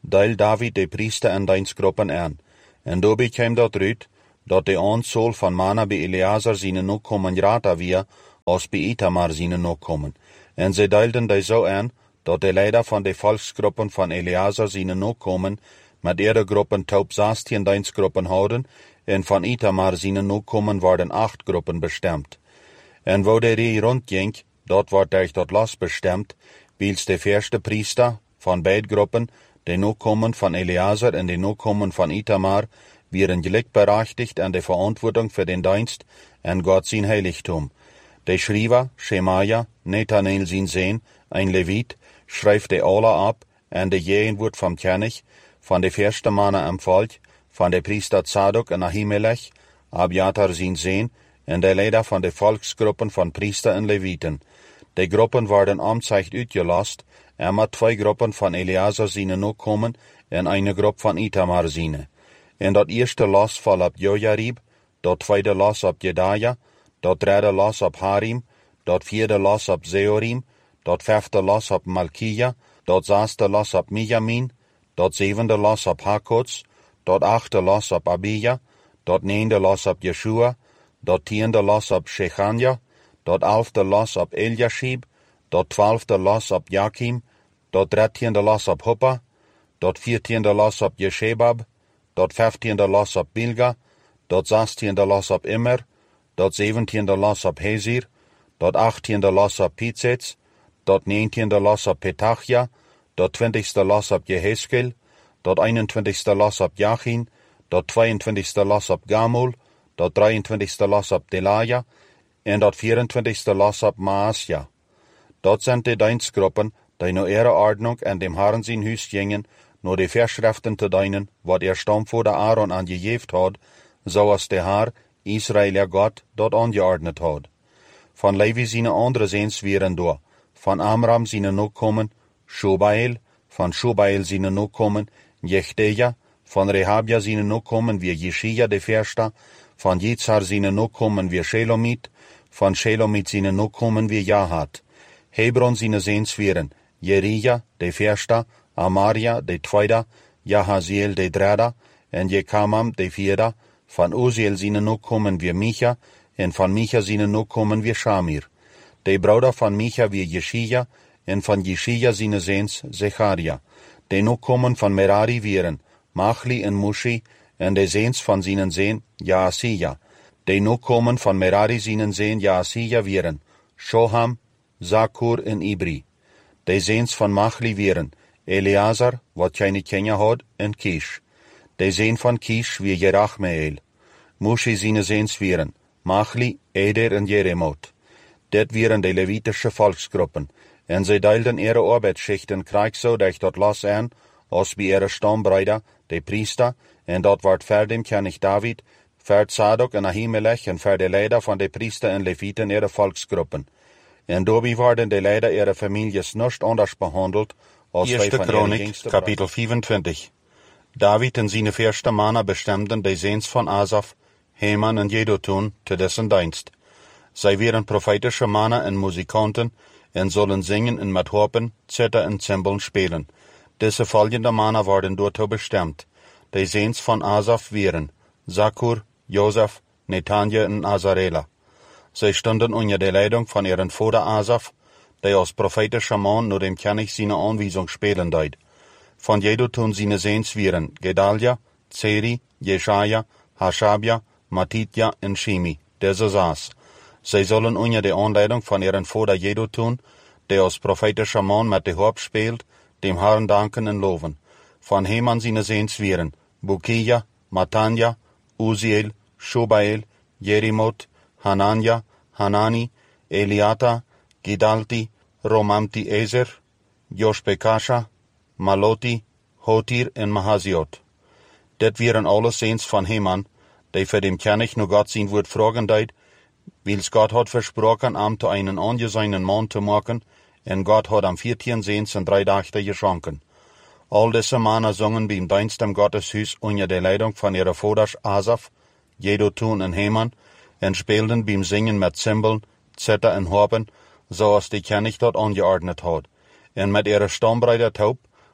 A: deil David de priester en dienstgroepen aan. En daarbij kwam dat uit, dat de aantal van mannen bij Eleazar zijn nakomen groter weer, als bij Itamar zijn nakomen. En zij deilden die zo aan, dat de leider van de volksgroepen van Eleazar zijn nakomen, met ihre groepen taub zestien dienstgroepen houden, en van Itamar zijn nakomen worden acht groepen bestemd. En wo de rij rondging, dat wordt durch dat los bestemd, wils de eerste priester van beide groepen, de nakomen van Eleazar en de nakomen van Itamar, wieren gelijkberechtigd aan de verantwoording voor den dienst en God zijn heiligtum. De schrijver, Shemaja, Nathanael zijn zoon, een Levit, schrijft de alle ab, en de jeen wordt van Kennig, van de eerste mannen am volk, van de priester Zadok en Ahimelech, Abiatar zijn zoon, en de leider van de volksgroepen van priester en Leviten. De groepen worden amtzicht uitgelast, en met twee groepen van Eleazar zijn nakomen en een groep van Itamar zijn. En dat eerste los valt op Jojarib, dat tweede los op Jedaja, dat derde los op Harim, dat vierde los op Zeorim, dat vijfde los op Malkia, dat zesde los op Mijamin, dat zevende los op Hakots, dat achte los op Abija, dat negende los op Yeshua, dat tiende los op Shechania, dat elfde los op Eliashib, dat twaalfde los op Jakim, dat dertiende los op Hoppa, dat veertiende los op Jeshebab, dat vijftiende los op Bilga, dat zestiende los op Immer, dat zeventiende los op Hezir, dat achttiende los op Pitzets, dat negentiende los op Petachia, dat twintigste los op Jeheskel, dat eenentwintigste los op Jachin, dat tweeëntwintigste los op Gamul, dat drieëntwintigste los op Delaya, en dat vierentwintigste los op Maasja. Dat zijn de dienstgroepen, die naar ihre Ordnung en dem Herrn zijn huis gingen, nur de Verschriften te dienen, wat er stamvader Aaron aangegeven had, zoals de Herr, Israël Gott, dat angeordnet had. Van Levi zijn andere zeens wieren door, van Amram zijn nakomen, Shobael, van Shobael zijn nakomen, Jechteja, van Rehabia zijn nakomen weer Jeshia de Versta, van Jitzar zijn nakomen weer Shelomit, van Shelomit zijn nakomen weer Jahat. Hebron zijn zeens wieren, Jerija de Versta, Amaria de tweede, Jahaziel de derde, en Jekamam de vierde, van Uziel zijn nakomen weer Micha, en van Micha zijn nakomen weer Shamir. De bruder van Micha weer Jeshia, en van Jeshia zijn zeens Zecharia. De nakomen van Merari wieren Machli en Mushi, en de zeens van zijn zeen Jaasiya. De nakomen van Merari zijn zeen Jaasiya wieren Shoham, Zakur en Ibri. De zeens van Machli wieren Eleazar, wat keine Kenya had, en Kish. De zeen van Kish weer Jerachmeel. Mushi zijn zeens wieren Machli, Eder en Jeremot. Dit wieren de Levitische volksgroepen, en zij deilden ihre arbeidsschichten krijg zo durch dat los aan, als bij ihre stambreider, de priester, en dat wordt verdem König David, verd Zadok en Ahimelech en ver de leider van de priester en Leviten ihre volksgroepen. En daarbij worden de leider ihre families niet anders behandeld, als
B: Eerste
A: van
B: Chronik, kapitel vierentwintig. David en zijn eerste mannen bestemden de zeens van Asaf, Heman en Jedutun te dessen dienst. Zij waren prophetische mannen en muzikanten en zullen zingen en met harpen, zither en cymbalen spelen. Deze volgende mannen worden daartoe bestemd. De zeens van Asaf waren Zakur, Josef, Netanja en Azarela. Zij stonden onder de leiding van ihren vader Asaf, die als prophetische man naar dem König zijn aanwijzing spelen deed. Van Jedutun zijn zeens waren Gedalia, Zeri, Jeshaja, Hashabia, Matitja en Shimi, deze zes. Zij zullen onder de aanleiding van ihren vader Jedutun, die als prophetische man met de harp speelt, dem Herrn danken en loven. Van Heman zijn zeens waren Bukia, Matanja, Uziel, Shobael, Jerimot, Hanania, Hanani, Eliata, Gidalti, Romamti Ezer, Joshbekasha, Maloti, Hotir en Mahaziot. Dit waren alle zeens van Heman, die voor dem König nur Gott zijn woord vragen deed, wils Gott hat versprochen, am zu einen angesehenen Mann zu machen, en Gott hat am vierzehn zeens en drei Dachte geschonken. All diese Männer zongen beim Dienst am Gotteshuis unter der Leitung von ihrer Vaters Asaf, Jedutun en Heman, en spielten beim Singen mit Cymbalen, Zither en Harpen, zoals de König dort angeordnet hat. En mit ihrer Stammbreiter taub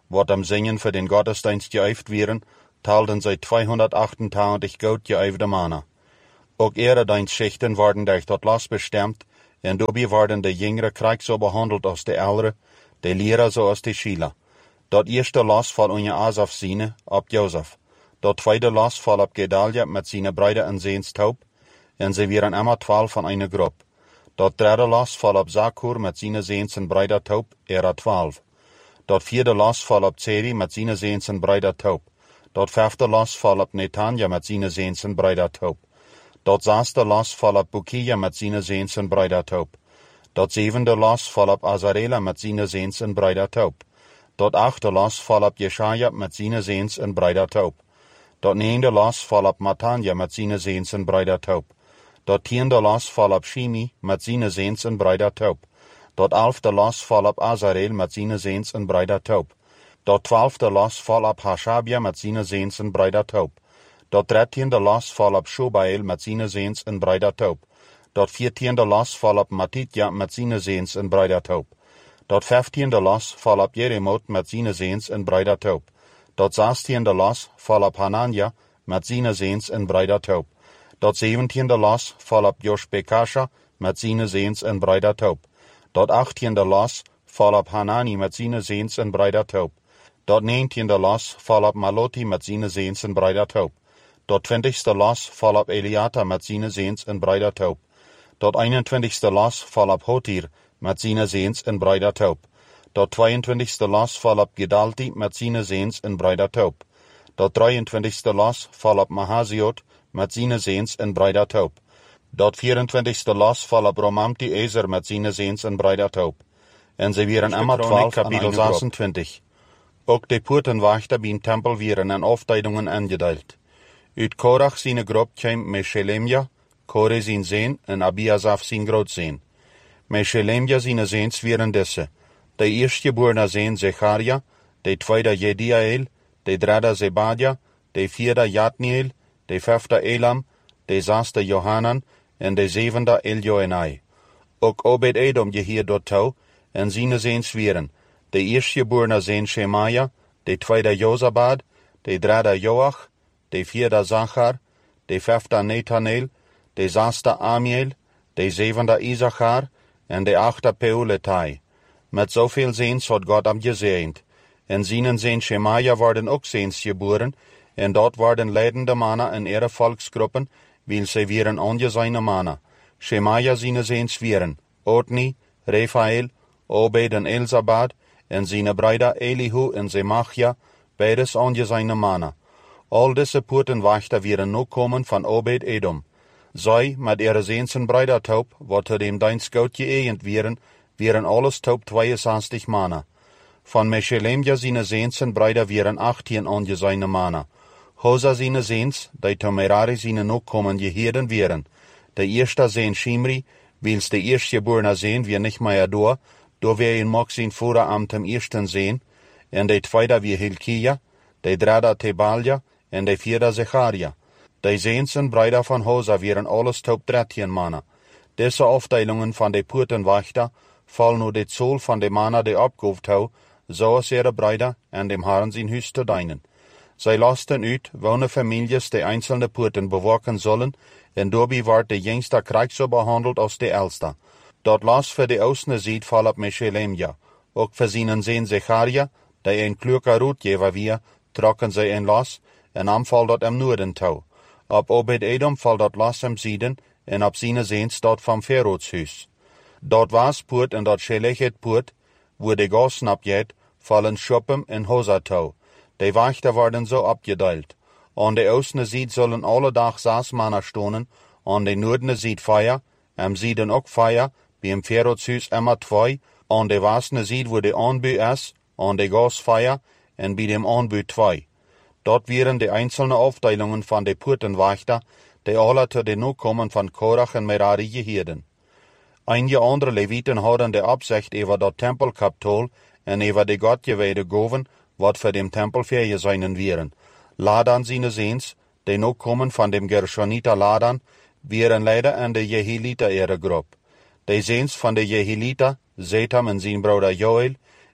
B: wat am Singen für den Gottesdienst geüft wären, talten sie zweihundertachtentachtig gut geüfte Manna. Auch ihre Dienstschichten waren durch dort Los bestimmt, und dabei waren die jüngere Krieg so behandelt als die ältere, die Lehrer so als die Schüler. Dort erste Los fall unje Asaf Sine, ab Josef. Dort zweite Los fall ab Gedalia mit seine Brüder in Seens Taub, und sie wären immer zwölf von einer Gruppe. Dort dritte Los fall ab Sakur mit seine Seens und Brüder Taub, er zwölf. Dort vierte Los fall ab Zeri mit seine Seens und Brüder Taub. Dort fünfte Los fall ab Netanja mit seine Seens und Brüder Taub. Dort sechste Los fall ab Bukia mit seine Seens und Brüder Taub. Dort siebente Los fall ab Azarela mit seine Seens und Brüder Taub. Dort achte Los fall ab Jeschaja mit seine Seens und Brüder Taub. Dort neunte Los fall ab Matanja mit seine Seens und Brüder Taub. Dort tiende Los fall ab Shimi mit seine Seens und Brüder Taub. Dort elfte Los fall ab Azarel mit seine Seens und Brüder Taub. Dort zwölfte Los fall ab Hashabia mit seine Seens und Brüder Taub. Dort dertiende Los fall ab Shobael mit seine Seens und Brüder Taub. Dort viertiende Los fall ab Matitja mit seine Seens und Brüder Taub. Dort fünftiende Los fall ab Jeremot mit seine Seens und Brüder Taub. Dort sechstiende Los fall ab Hanania mit seine Seens und Brüder Taub. Dort siebentiende Los fall ab Joshbekasha mit seine Seens und Brüder Taub. Dort achttiende Los fall ab Hanani mit seine Seens und Brüder Taub. Dort neuntiende Los fall ab Maloti mit seine Seens und Brüder Taub. Dort zwanzigste Los fall ab Eliata mit seine Seens und Brüder Taub. Dort einundzwanzigste Los fall ab Hotir mit seine Seens und Brüder Taub. Dort zweiundzwanzigste Los fall ab Gedalti mit seine Seens und Brüder Taub. Dort dreiundzwanzigste Los fall ab Mahasiot mit seine Seens und Brüder Taub. Dort vierundzwanzigste Los fall ab Romamti Ezer mit seine Seens und Brüder Taub. Und sie wären immer zwölf Kapitel sechsundzwanzig. Auch die Purtenwächter beim Tempel wären in Aufteilungen angeteilt. Uit Korach seine Gruppe käm Meshelemja, Kore sein Sehn und Abiasaf sein Großsehn. Meshelemja seine Sehns wären diese. Der erstgeborene Sehn Zecharia, der zweite Jediael, der dritte Zebadia, der vierte Jatniel, der fünfte Elam, der sechste Johanan und der siebente Eljoenai. Auch Obed-Edom hier dort tau, und seine Sehns wären. Der erstgeborene Sehn Shemaja, der zweite Josabad, der dritte Joach, der vierte Zachar, der fünfte Nethanel, der sechste Amiel, der siebente Isachar und der achte Peuletai. Mit so viel Sehns hat Gott am gesehnt. In seinen Sehn Shemaja worden auch Sehns geboren, und dort waren leidende Männer in ihre Volksgruppen, weil sie wären angesehene Männer. Shemaja seine Sehns wären Otni, Rephael, Obed und Elsabad, und seine Brüder Elihu und Semachja, beides angesehene Männer. All diese Purtenwächter wären nur kommen von Obed-Edom. Sei mit ihrer Sehnsen Brüder taub, wo zu dem Dienst gut geehnt wären, wären alles taub zweiundsechzig Männer. Von Meshelemja seine Sehnsen Brüder wären achtzehn angesehene Männer. Hosa seine Sehns, die zu Merari seine Nachkommen geheden wären. Der erste Sehn Shimri, weils der erstgeborene Sehn wir nicht mehr da, da wir ihn mag sein Voramt im ersten Sehn, und der zweite wie Hilkia, der dritte Tebalja, und der vierte Zecharia. Die Sehnsen Brüder von Hosa wären alles taub dreizehn Männer. Diese Aufteilungen von den Purtenwächter fallen nur die Zoll von den Männer, die abgehoft hau, so als ihre Brüder an dem Herrn sein Hüs zu dienen. Sie lasten ut, welche Families die einzelnen Purten bewachen sollen, und dabei ward der jüngste Krieg so behandelt als der älteste. Dort las für die Ausne sieht fall ab Meshelemja. Auch für seinen Sehn Zecharia, der ein kluger Rotgeber wir, trocken sie ein Las, und am fall dort im Norden tau. Ab Obed-Edom fall dort Las im Süden, und ab seine Sehns dort vom Pharaots Dort war's Purt und dort Schelechet Purt, wo die Gossen abgeht, fallen Schuppen in Hosatau. Die Wächter werden so abgeteilt. An der Ostne Seite sollen alle Tag sechs Männer stonen, an der Nordne Seite Feier, am Süden auch Feier, beim Pharaots immer zwei, an der Westne Seite, wo die Anbü ist, an der Goss Feier, und bei dem Anbü zwei. Dort wären die einzelnen Aufteilungen von den Purtenwächter, die alle zu den Nachkommen von Korach und Merari gehieden. Einige andere Leviten hadden de Absicht über dat Tempelkapitol en über die Gottgeweihte Goven, wat für dem Tempel fähig seinen wären. Ladan seine Sehns, die Nachkommen von dem Gershoniter Ladan, wären leider an der Jehiliter ihre Gruppe. Die Sehns von der Jehiliter, Zetam und sein Bruder Joel,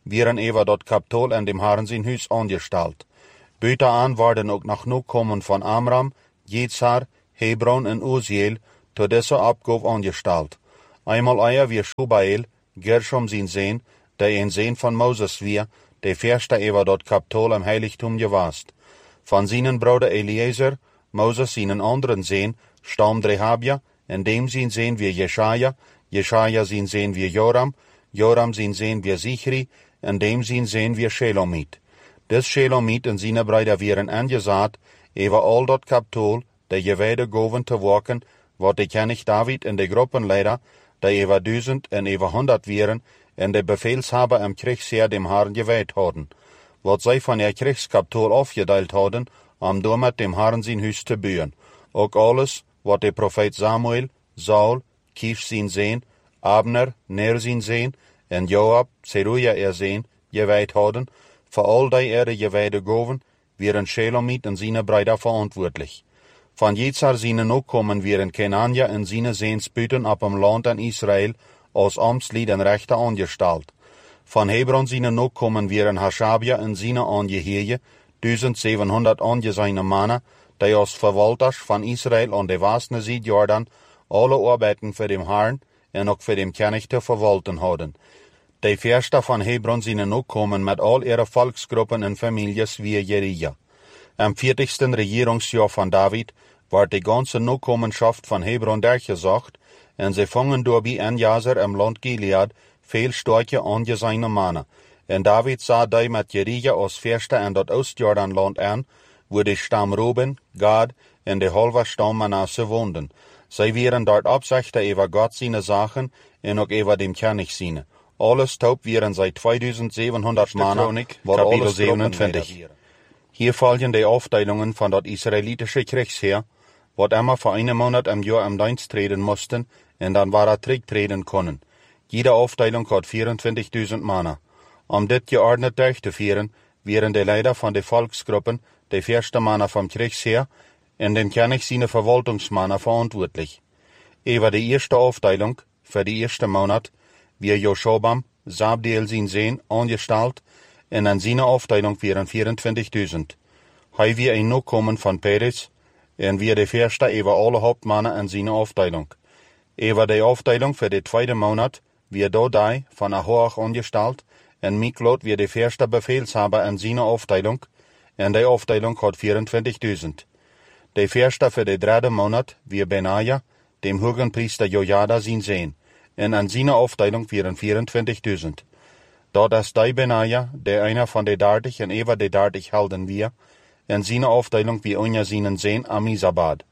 A: wieren ewa dort Kapitol en dem Herrn sein Hus angestalt. Buiten aan worden ook nog nakomen van Amram, Jetzar, Hebron en Uziel, tot deze opgave angestalt. Einmal eier wie Schubael, Gershom zijn Zeen, der een Zeen van Moses wie, der verste ewa dort Kapitol im Heiligtum gewast. Van seinen Bruder Eliezer, Moses seinen anderen Zeen, stammt Rehabia, en dem zijn Zeen wie Jeschaja, Jeschaja zijn Zeen wie Joram, Joram zijn Zeen wie Zichri, en dem zijn Zeen wie Shelomit. Des Shelomit en zijn Brüder wieren angesaat, ewa al dat Kapitol, der gewijde goven te werken, wat de König David en de Gruppenleider, der ewa duizend en ewa honderd wieren, en de Befehlshaber im Kriegsheer dem Herrn gewijd hadden, wat zij van ihr Kriegskapitol afgedeeld hadden, om door met dem Herrn zijn huis te bouwen. Ook alles, wat de profeet Samuel, Saul, Kish zijn Zeen, Abner, Ner zijn Zeen, en Joab, Zeruja er Zeen, gewijd hadden, voor al die erde gewijde goven, wieren Shelomit en zijn Brüder verantwoordelijk. Van Jetzar zijn ook komen wieren Kenania en zijn Zeens buiten op hem land en Israël, als Amtslied en rechter angestalt. Van Hebron zijn ook komen wieren Hashabia en zijn aangeheerje, duizend zevenhonderd angezijne mannen, die als verwalters van Israël aan de westelijke zijde Jordan alle arbeiden voor dem Herrn en ook voor dem König te verwalten hadden. De verste van Hebron zijn ook komen met al ihre volksgroepen en families wie Jerija. Am vierzigsten regeringsjahr van David werd de ganze Nachkommenschaft van Hebron durchgezocht, en ze vangen door bij Enjazer im Land Gilead veel sterke angezijne mannen. En David sah die met Jerija als verste in dat Oost-Jordanland aan, wo de stam Ruben, Gad en de halve stam Manasse woonden. Zij wieren dort opzichten over God seine Sachen en ook over dem König seine. Alles taub wieren zij tweeduizendzevenhonderd mannen, wat alles zevenentwintig. Hier folgen de Aufteilungen von dat israelitische Kriegsheer, wat immer für einen Monat im Jahr im Dienst treten mussten, en dan war er zurücktreten können. Jede Aufteilung hat vierundzwanzigduizend Mann. Um dit geordnet durchzuführen, wären de Leiter von de Volksgruppen, de verste Männer vom Kriegsheer, en den König seine Verwaltungsmänner verantwortlich. Über die erste Aufteilung, für die erste Monat, wir Joschobam, Sabdiel sein Sehen, angestalt, en an seine Aufteilung wären vierundzwanzigduizend. Hij wie ein Nachkommen von Perez, en wir de verste über alle Hauptmänner an seine Aufteilung. Über die Aufteilung für de zweite Monat, wir Dodai von Ahoach angestalt, en Miklot wie de verste Befehlshaber an seine Aufteilung, en die Aufteilung hat vierundzwanzigduizend. De verste für de dritte Monat, wir Benaja, dem Hohenpriester Jojada sein Sehen, en an seine Aufteilung wären vierundzwanzigduizend. Dort ist die Benaja, der einer von de dertig en über de dertig Helden wir, en seine Aufteilung wie unja seinen Sehen Amisabad.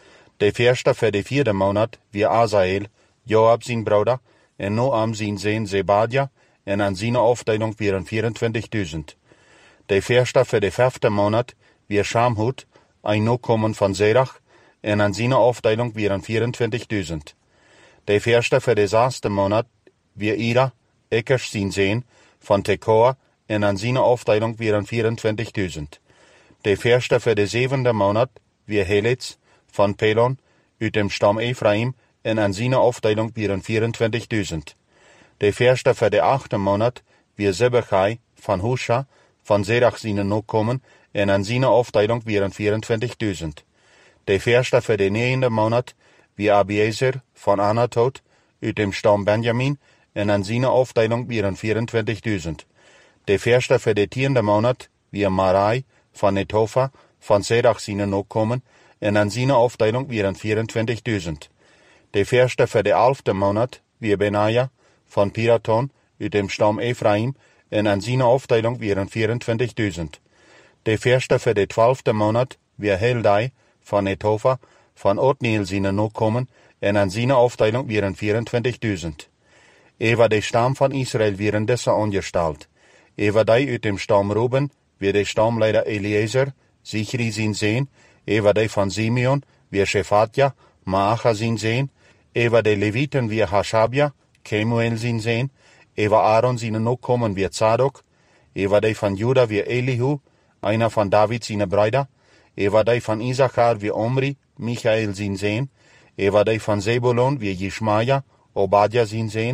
A: De verste für de vierte Monat, wir Asael, Joab sein Bruder, en Noam sein Sehen Zebadja, en an seine Aufteilung wären vierundzwanzigduizend. De verste für de fünfte Monat, wir Schamhut, ein Nachkommen von Zerach, en an seine Aufteilung wären vierundzwanzigduizend. De verste für de sechste Monat, wir Ira, Ekesh sein Sehen, von Tekoa, en an seine Aufteilung wären vierundzwanzigduizend. De verste für de siebente Monat, wir Helitz, von Pelon, uit dem Stamm Ephraim, en an seine Aufteilung wären vierundzwanzigduizend. De verste für de achte Monat, wir Zebachai, von Husha, von Zerach seine Nachkommen, en an seine Aufteilung wären vierundzwanzigduizend. De verste für de neunte Monat, wir Abiezer, von Anatot, uit dem Stamm Benjamin, en an seine Aufteilung wären vierundzwanzigduizend. De verste für de tiende Monat, wir Marai, von Netofa, von Zerach seine Nachkommen, en an seine Aufteilung wären vierundzwanzigduizend. De verste für de elfte Monat, wir Benaja, von Piraton, uit dem Stamm Ephraim, en an seine Aufteilung wären vierundzwanzigduizend. De verste für de zwölfte Monat, wir Heldai, von Netofa, von Otniel seine Nachkommen, en an seine Aufteilung wären vierundzwanzigduizend. Über de Stamm von Israel wären diese angestalt. Über die uit dem Stamm Ruben, wir de Stammleiter Eliezer, Zichri sein Sehen, über die von Simeon, wir Shephatja, Maacha sein Sehen, über de Leviten wir Hashabia, Kemuel sein Sehen, über Aaron seine Nachkommen wir Zadok, über die von Juda wir Elihu, einer von David seine Brüder, über die von Isachar wir Omri, Michael sein Sehen, über die von Zebulon wir Jishmaja, Obadja sein Sehen,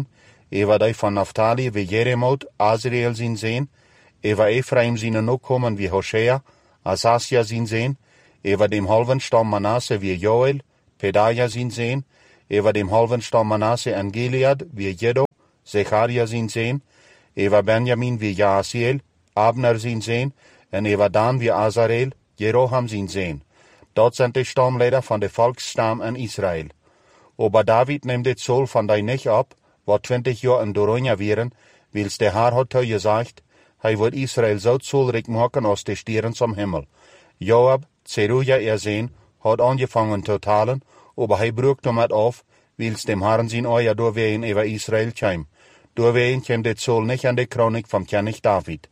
A: Ewa die van Naphtali wie Jeremot, Azriel zien sehen, Ewa Ephraim zien Nachkommen wie Hosea, Asasia zien sehen, Ewa dem halben Stamm Manasse wie Joel, Pedaja zien sehen, Ewa dem halben Stamm Manasse en Gilead wie Jedo, Zecharia zien sehen, Ewa Benjamin wie Jaasiel, Abner zien sehen, en Ewa Dan wie Azarel, Jeroham zien sehen. Dat zijn de stamleider van de volksstam in Israël. Aber David nimmt dit Zoll van die nicht ab, wat twintig jaar in Doronja wären, wils der Herr hat er gesagt, hij wird Israel so zollreich machen als de Stieren zum Himmel. Joab, Zeruja ersehen, hat angefangen zu talen, aber hij brucht damit auf, wils dem Herrn sein Euer durchwehen über Israel käm. Durchwehen käm dit Zoll nicht an de Chronik vom König David.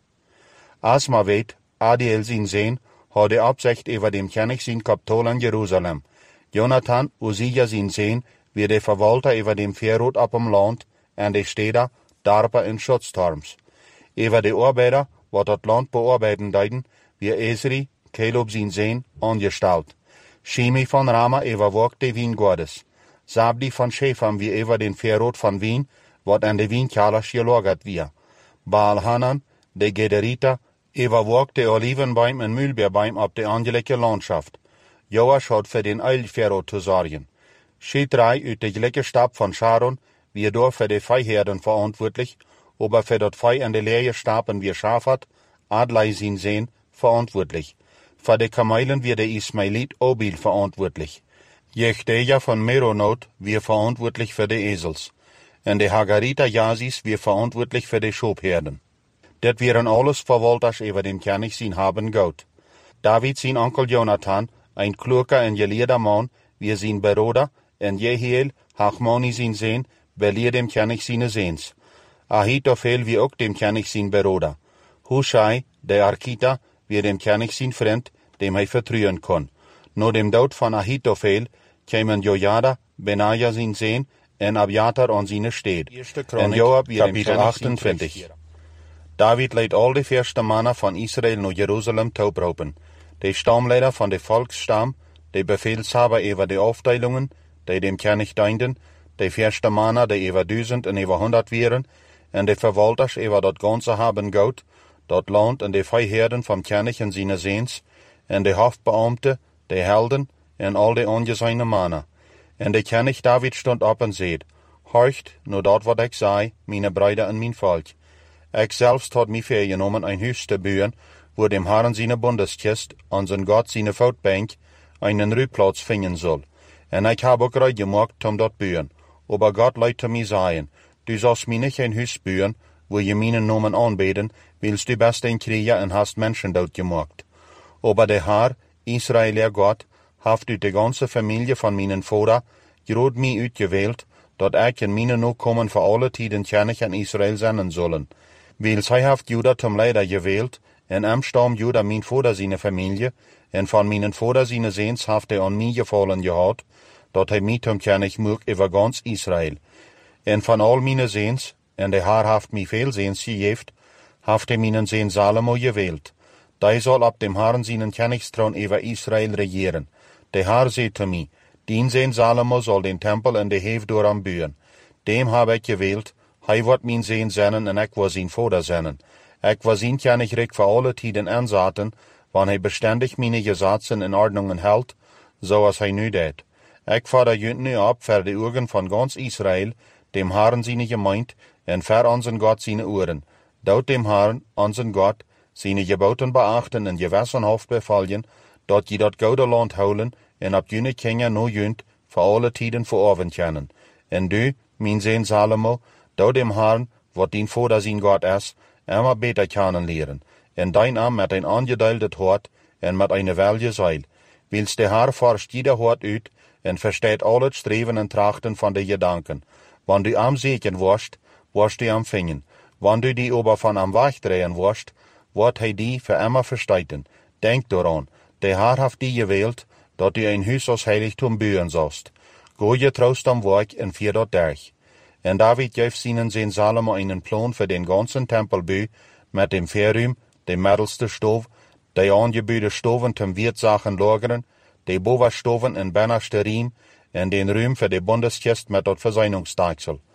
A: Asma weet, Adiel sin sehen, hat de Absicht über dem König sin Kapitol in Jerusalem. Jonathan, Usia sin sehen, wie de Verwalter über dem Verrot ab im Land, en de Städter, Darpa in Schutzturms. Über de Arbeiter, wat dat Land bearbeiten deiden, wie Esri, Caleb sin sehen, angestellt. Shimi von Rama überwacht de Wien Gottes. Sabdi von Schäfam wie über den Verrot von Wien, wat an de Wienkeller gelagert wir. Baal Hanan, de Gederiter, überwacht de Olivenbaum en Mühlbeerbaum ab de angelegte Landschaft. Joasch hat für den Eilverrot zu sorgen. Sie drei uit de gelijke Stab von Sharon, wie door für de Viehherden verantwortlich, aber für dat Vieh an de leere Staben wie Schafat, Adlai sin sehen, verantwortlich. Für de Kamelen wie de Ismailit Obil verantwortlich. Jechteja von Meronot wie verantwortlich für de Esels. En de Hagarita Jasis wie verantwortlich für de Schobherden. Dat wären alles Verwalters über dem König sin haben Gott. David sin Onkel Jonathan, ein kluger en geleerder Mann, wie sin Bruder, en Jehiel, Hachmoni sin sehen, beleer dem König sine Sehens. Ahitophel wie auch dem König sin Bruder. Hushai, der Arkita, wie dem König sin Freund, dem er vertrauen kann. No dem Tod von Ahitophel kämen Jojada, Benaja sin Sehen, en Abjatar an sine Steed. En Joab wie Kapitel achtentwintig. David leidt al de verste mannen van Israël naar Jeruzalem toepropen. De stamleider van de volksstam, de befehlshaber über de Aufteilungen, die dem König dienten, de verste mannen, die über duizend en über honderd wären, en de verwalters über dat ganze haben Gott, dat Land en de Viehherden vom König en seine Sehens, en de Hofbeamte, de Helden, en al de ongezeine mannen. En de König David stond op en zeid, horcht, nur dat wat ik zei, meine Brüder en mijn Volk. Ik selbst had mij vergenomen ein Huis te bouwen, wo dem Herrn seine Bundeskist, an sein Gott seine Voetbank, einen Ruheplatz finden soll. En ik heb ook reid gemacht, um dat bouwen. Aber Gott leidt zu mir sagen, du sollst mir nicht ein Huis bouwen, wo je meinen Namen anbeten, willst du best ein Krieger en hast Menschen dort gemacht. Aber der Herr, Israeler Gott, haft uit de ganze Familie von meinen Vater, grod mij uitgewählt, dat ik en meine Nachkommen für alle Tiden König in Israel sein sollen. Wils hij haft Juda zum Leider gewählt, en am Stamm Juda mein Vater seine Familie, en von meinen Vater seine Sehens haft er an mir gefallen gehad, dat hij mij zum König mög über ganz Israel. En von all meine Sehens, en der Herr haft mi viel Sehens gegeft, haft er meinen Sehn Salomo gewählt. Der soll ab dem Herrn seinen Königsthron über Israel regieren. Der Herr sagt zu mir, dien Sehn Salomo soll den Tempel in de Hev doran bühen. Dem habe ich gewählt, hij wird mein Sehn sennen en ik war sein Vater sennen. Ik war sein Königreich für alle Tiden ansaten, wann hij beständig meine Gesetze in Ordnungen hält, so als hij nu deed. Ik fahre jünt nu ab für die Augen von ganz Israel, dem Herrn seine Gemeinde, en für unseren Gott seine Uhren. Dort dem Herrn, unseren Gott, seine Geboten beachten en gewissenhaft befallen, dat je dat gouden Land houden, en ab jene Kinder no jünt, für alle Tiden verorven können. En du, mein Sehn Salomo, dort dem Herrn, wat dien Vater sein Gott ist, immer beter kennenlernen, en dein Arm mit ein angedeiltet Hort, en mit eine welge Seil. Wils der Herr forscht jeder Hort uit, en versteht alle Streven en Trachten von de Gedanken. Wann du am Segen warst, warst du am Fingen. Wann du die aber von am Wegdrehen warst, wird hij die für immer versteiten. Denk daran, der Herr hat die gewählt, dat du ein Huis als Heiligtum bauen sollst. Go je troust am Werk en vier dat durch. En David geeft seinen Sehn Salomo einen Plan für den ganzen Tempelbau mit dem Verruim, dem mittelste Stof, die angebaute Stoven zum Wirtsachen lagern, die Bovenstoven in bennerste Riem en den Ruim für die Bundeskist mit dat Verseinungsdeichsel.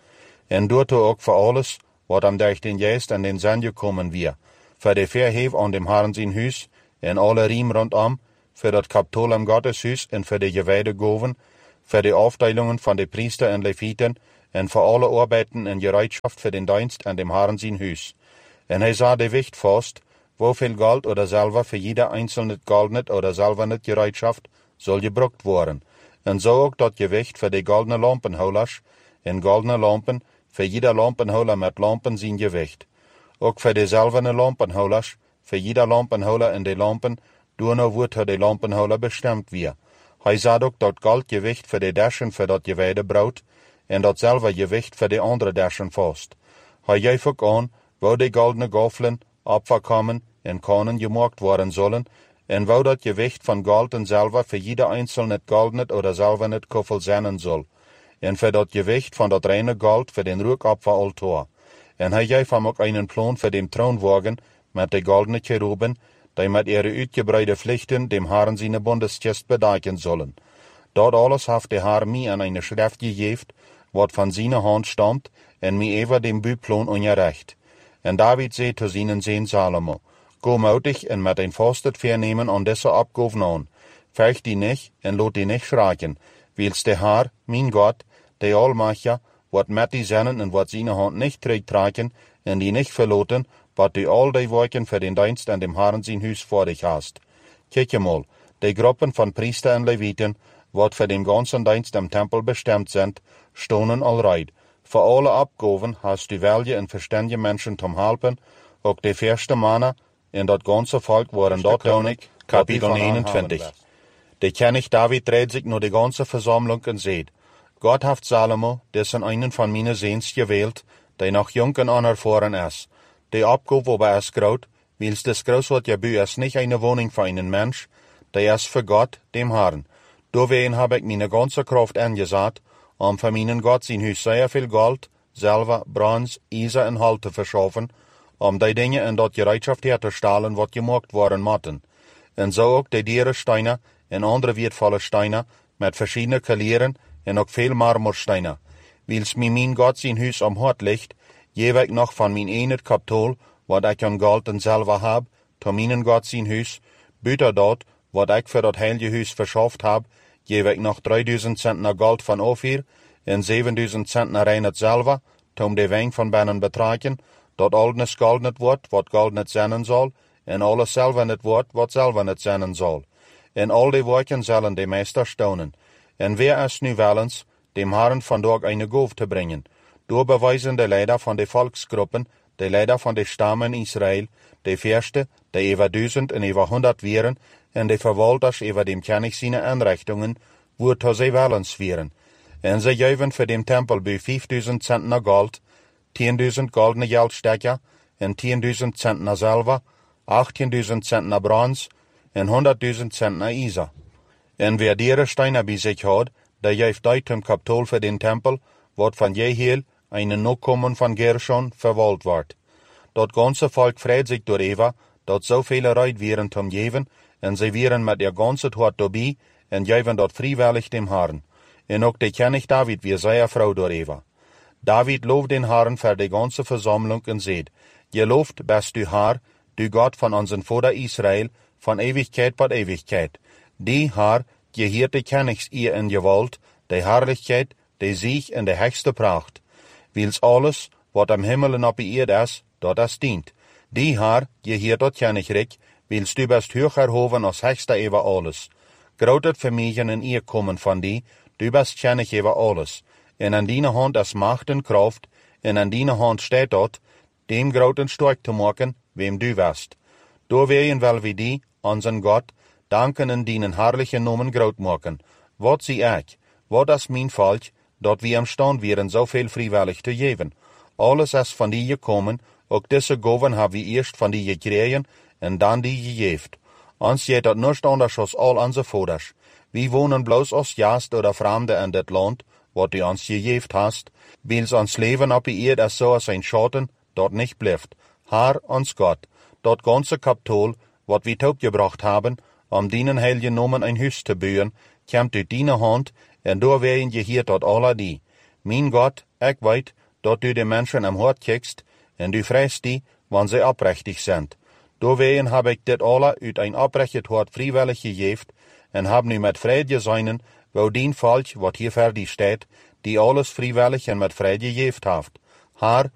A: En doet ook voor alles, wat am durch den Geest an den Sand gekommen wir, für de Verhef an dem Herrn sein Huis, en alle Riem rondom, für dat Kapitol am Gotteshuis en für de Geweide Goven, für die Aufteilungen von de Priester en Leviten, en für alle Arbeiten en Gereitschaft für den Dienst an dem Herrn sein Huis. En hij sah de Wicht vast, woveel Gold oder Silber für jeder einzelne goldnet oder silbernet Gereitschaft soll gebruikt worden. En so ook dat Gewicht für de goldene Lampenhouders, en goldene Lampen, für jeder Lampenhouder met Lampen zijn Gewicht. Ook für de silberne Lampenhouders, für jeder Lampenhouder in de Lampen, doorno wordt de Lampenhouder bestemd weer. Hij sah ook dat Goldgewicht für de Daschen für dat Geweide brood, en dat Silbergewicht für de andere Daschen vast. Hij geeft ook aan, wo de goldene Gaffeln abverkommen en kanen gemaakt worden zullen, en wo dat Gewicht van Gold en Silber für jeder einzelne goldnet oder silbernet Kuffel zijn soll, en für dat Gewicht van dat reine Gold für den Rückopferaltar. En hij geeft hem ook einen Plan für den Thronwagen met de goldene Cheruben, die met ihre uitgebreide Pflichten dem Herrn seine Bundesgest bedecken sollen. Dort alles haft der Herr mir an eine Schrift gegeben, wat van seiner Hand stammt, en mir ever dem Büplan ungerecht. En David zei zu seinen Sohn Salomo, go mutig en met ein fastet vernehmen an deze Abgaven an. Fürcht die nicht en lot die nicht schreien, wils der Herr, mein Gott, der Allmacher, wat met die Sennen en wat seine Hand nicht trägt tragen, en die nicht verloten, wat du all die Werken für den Dienst an dem Herrn sein Huis vor dich hast. Kijk mal, die Gruppen von Priester und Leviten, wat für den ganzen Dienst am Tempel bestimmt sind, stonen allreit. Für alle Abgaben hast du welche und verständige Menschen zum Helfen, auch die ersten Männer in dat ganze Volk waren dort König, Kapitel einundzwanzig. De König David dreht sich nur die ganze Versammlung und seht, Gott hat Salomo, dessen einen von meinen Sehns gewählt, der noch jung und unerfahren ist. Die Abgabe wobei es groot, wils des Großwort Jabü ist nicht eine Wohnung für einen Mensch, der ist für Gott, dem Herrn. Deswegen habe ich meine ganze Kraft angesagt, um für meinen Gott sein Haus sehr viel Gold, Silber, Bronze, Eisen und Holz zu verschaffen, um die Dinge in dort Gereitschaft herzustellen, was gemacht worden mochten. Und so auch die Dierensteine und andere wertvolle Steine mit verschiedenen Kalieren und auch viel Marmorsteine. Wils mir mein Gott sein Haus am Hort liegt, gebe ich noch von mein enet Kapitol, wat ich an Gold und Silber hab, zu meinen Gott sein Haus, büter dort, wat ich für dat heilige Haus verschafft hab, gebe ich noch dreitausend Zentner Gold von Ophir und siebentausend Zentner reines Silber, um die Wein von Bennen betragen, dat all nicht Gold nicht wird, wat Gold nicht sein soll, und alles Silber nicht wird, wat Silber nicht sein soll. In all die Werken sollen die Meister staunen. Und wer ist nu willens, dem Herrn von dort eine Gabe zu bringen? Door beweisen de Leider von den Volksgruppen, de Leider von den Stammen Israel, de Fürste, die über duizend und über hundert wären, und de Verwalters über dem König seine Einrichtungen, wo sie willens wären. Und sie geben für den Tempel bei fünftausend Zentner Gold, zehntausend goldene Geldstecker, und zehntausend Zentner Silber, achtzehntausend Zentner Bronze, und hunderttausend Zentner Eisen. Und wer ihre Steine bei sich hat, der gibt die zum Kapitol für den Tempel, wat von jeher einen Nachkommen von Gershon verwaltet wird. Dat ganze Volk freut sich darüber, dat so viele Leute wären zum Geben, und sie wären mit ihr ganzes Hort dabei, und geben dort freiwillig dem Herrn. Und auch der König David wir sehr froh darüber. David lobt den Herrn für die ganze Versammlung und sagt, gelobt bist du Herr, du Gott von unseren Vater Israel, von Ewigkeit bis Ewigkeit. Die Herr, gehört die Königs ihr in Gewalt, die Herrlichkeit, die Sieg in der höchste Pracht. Wils alles, wat am Himmel und auf der Erde ist, dort es dient. Die Herr, gehört dort Königreich, wils du bist höher erhoben als höchster über alles. Grotet Vermögen in ihr kommen von die, du bist König über alles. Und an deiner Hand ist Macht und Kraft, und an deiner Hand steht dort, dem groten stark zu machen, wem du wirst. Da werden will wir die, unseren Gott, danken in deinen herrlichen Namen groot machen. Wat sie ich, wat ist mein Volk, dat wir imstand wären, so viel freiwillig zu geben. Alles ist von dir gekommen, auch diese Gaben haben wir erst von dir gekriegt und dann die gegeben. Uns geht das nicht anders als all unsere Vaters. Wir wohnen bloß als Gast oder Fremde in das Land, was du uns gegeben hast, weil uns Leben auf der Erde ist so als ein Schatten, dort nicht bleibt. Herr, uns Gott, dort ganze Kapitol, was wir gebracht haben, um deinen heiligen Namen ein Haus zu bauen, kommt durch deine Hand, und da werden je hier dort alle die. Mein Gott, ich weiß, dat du de Menschen am Hort kiekst, en du freist die, wann sie oprechtig sind. Doorwegen heb ik dit alle uit een oprecht hart vrijwillig gegeven, en heb nu met vrede zijn, wou dien volk, wat hier verder staat, die alles vrijwillig en met vrede gegeven heeft. Haar,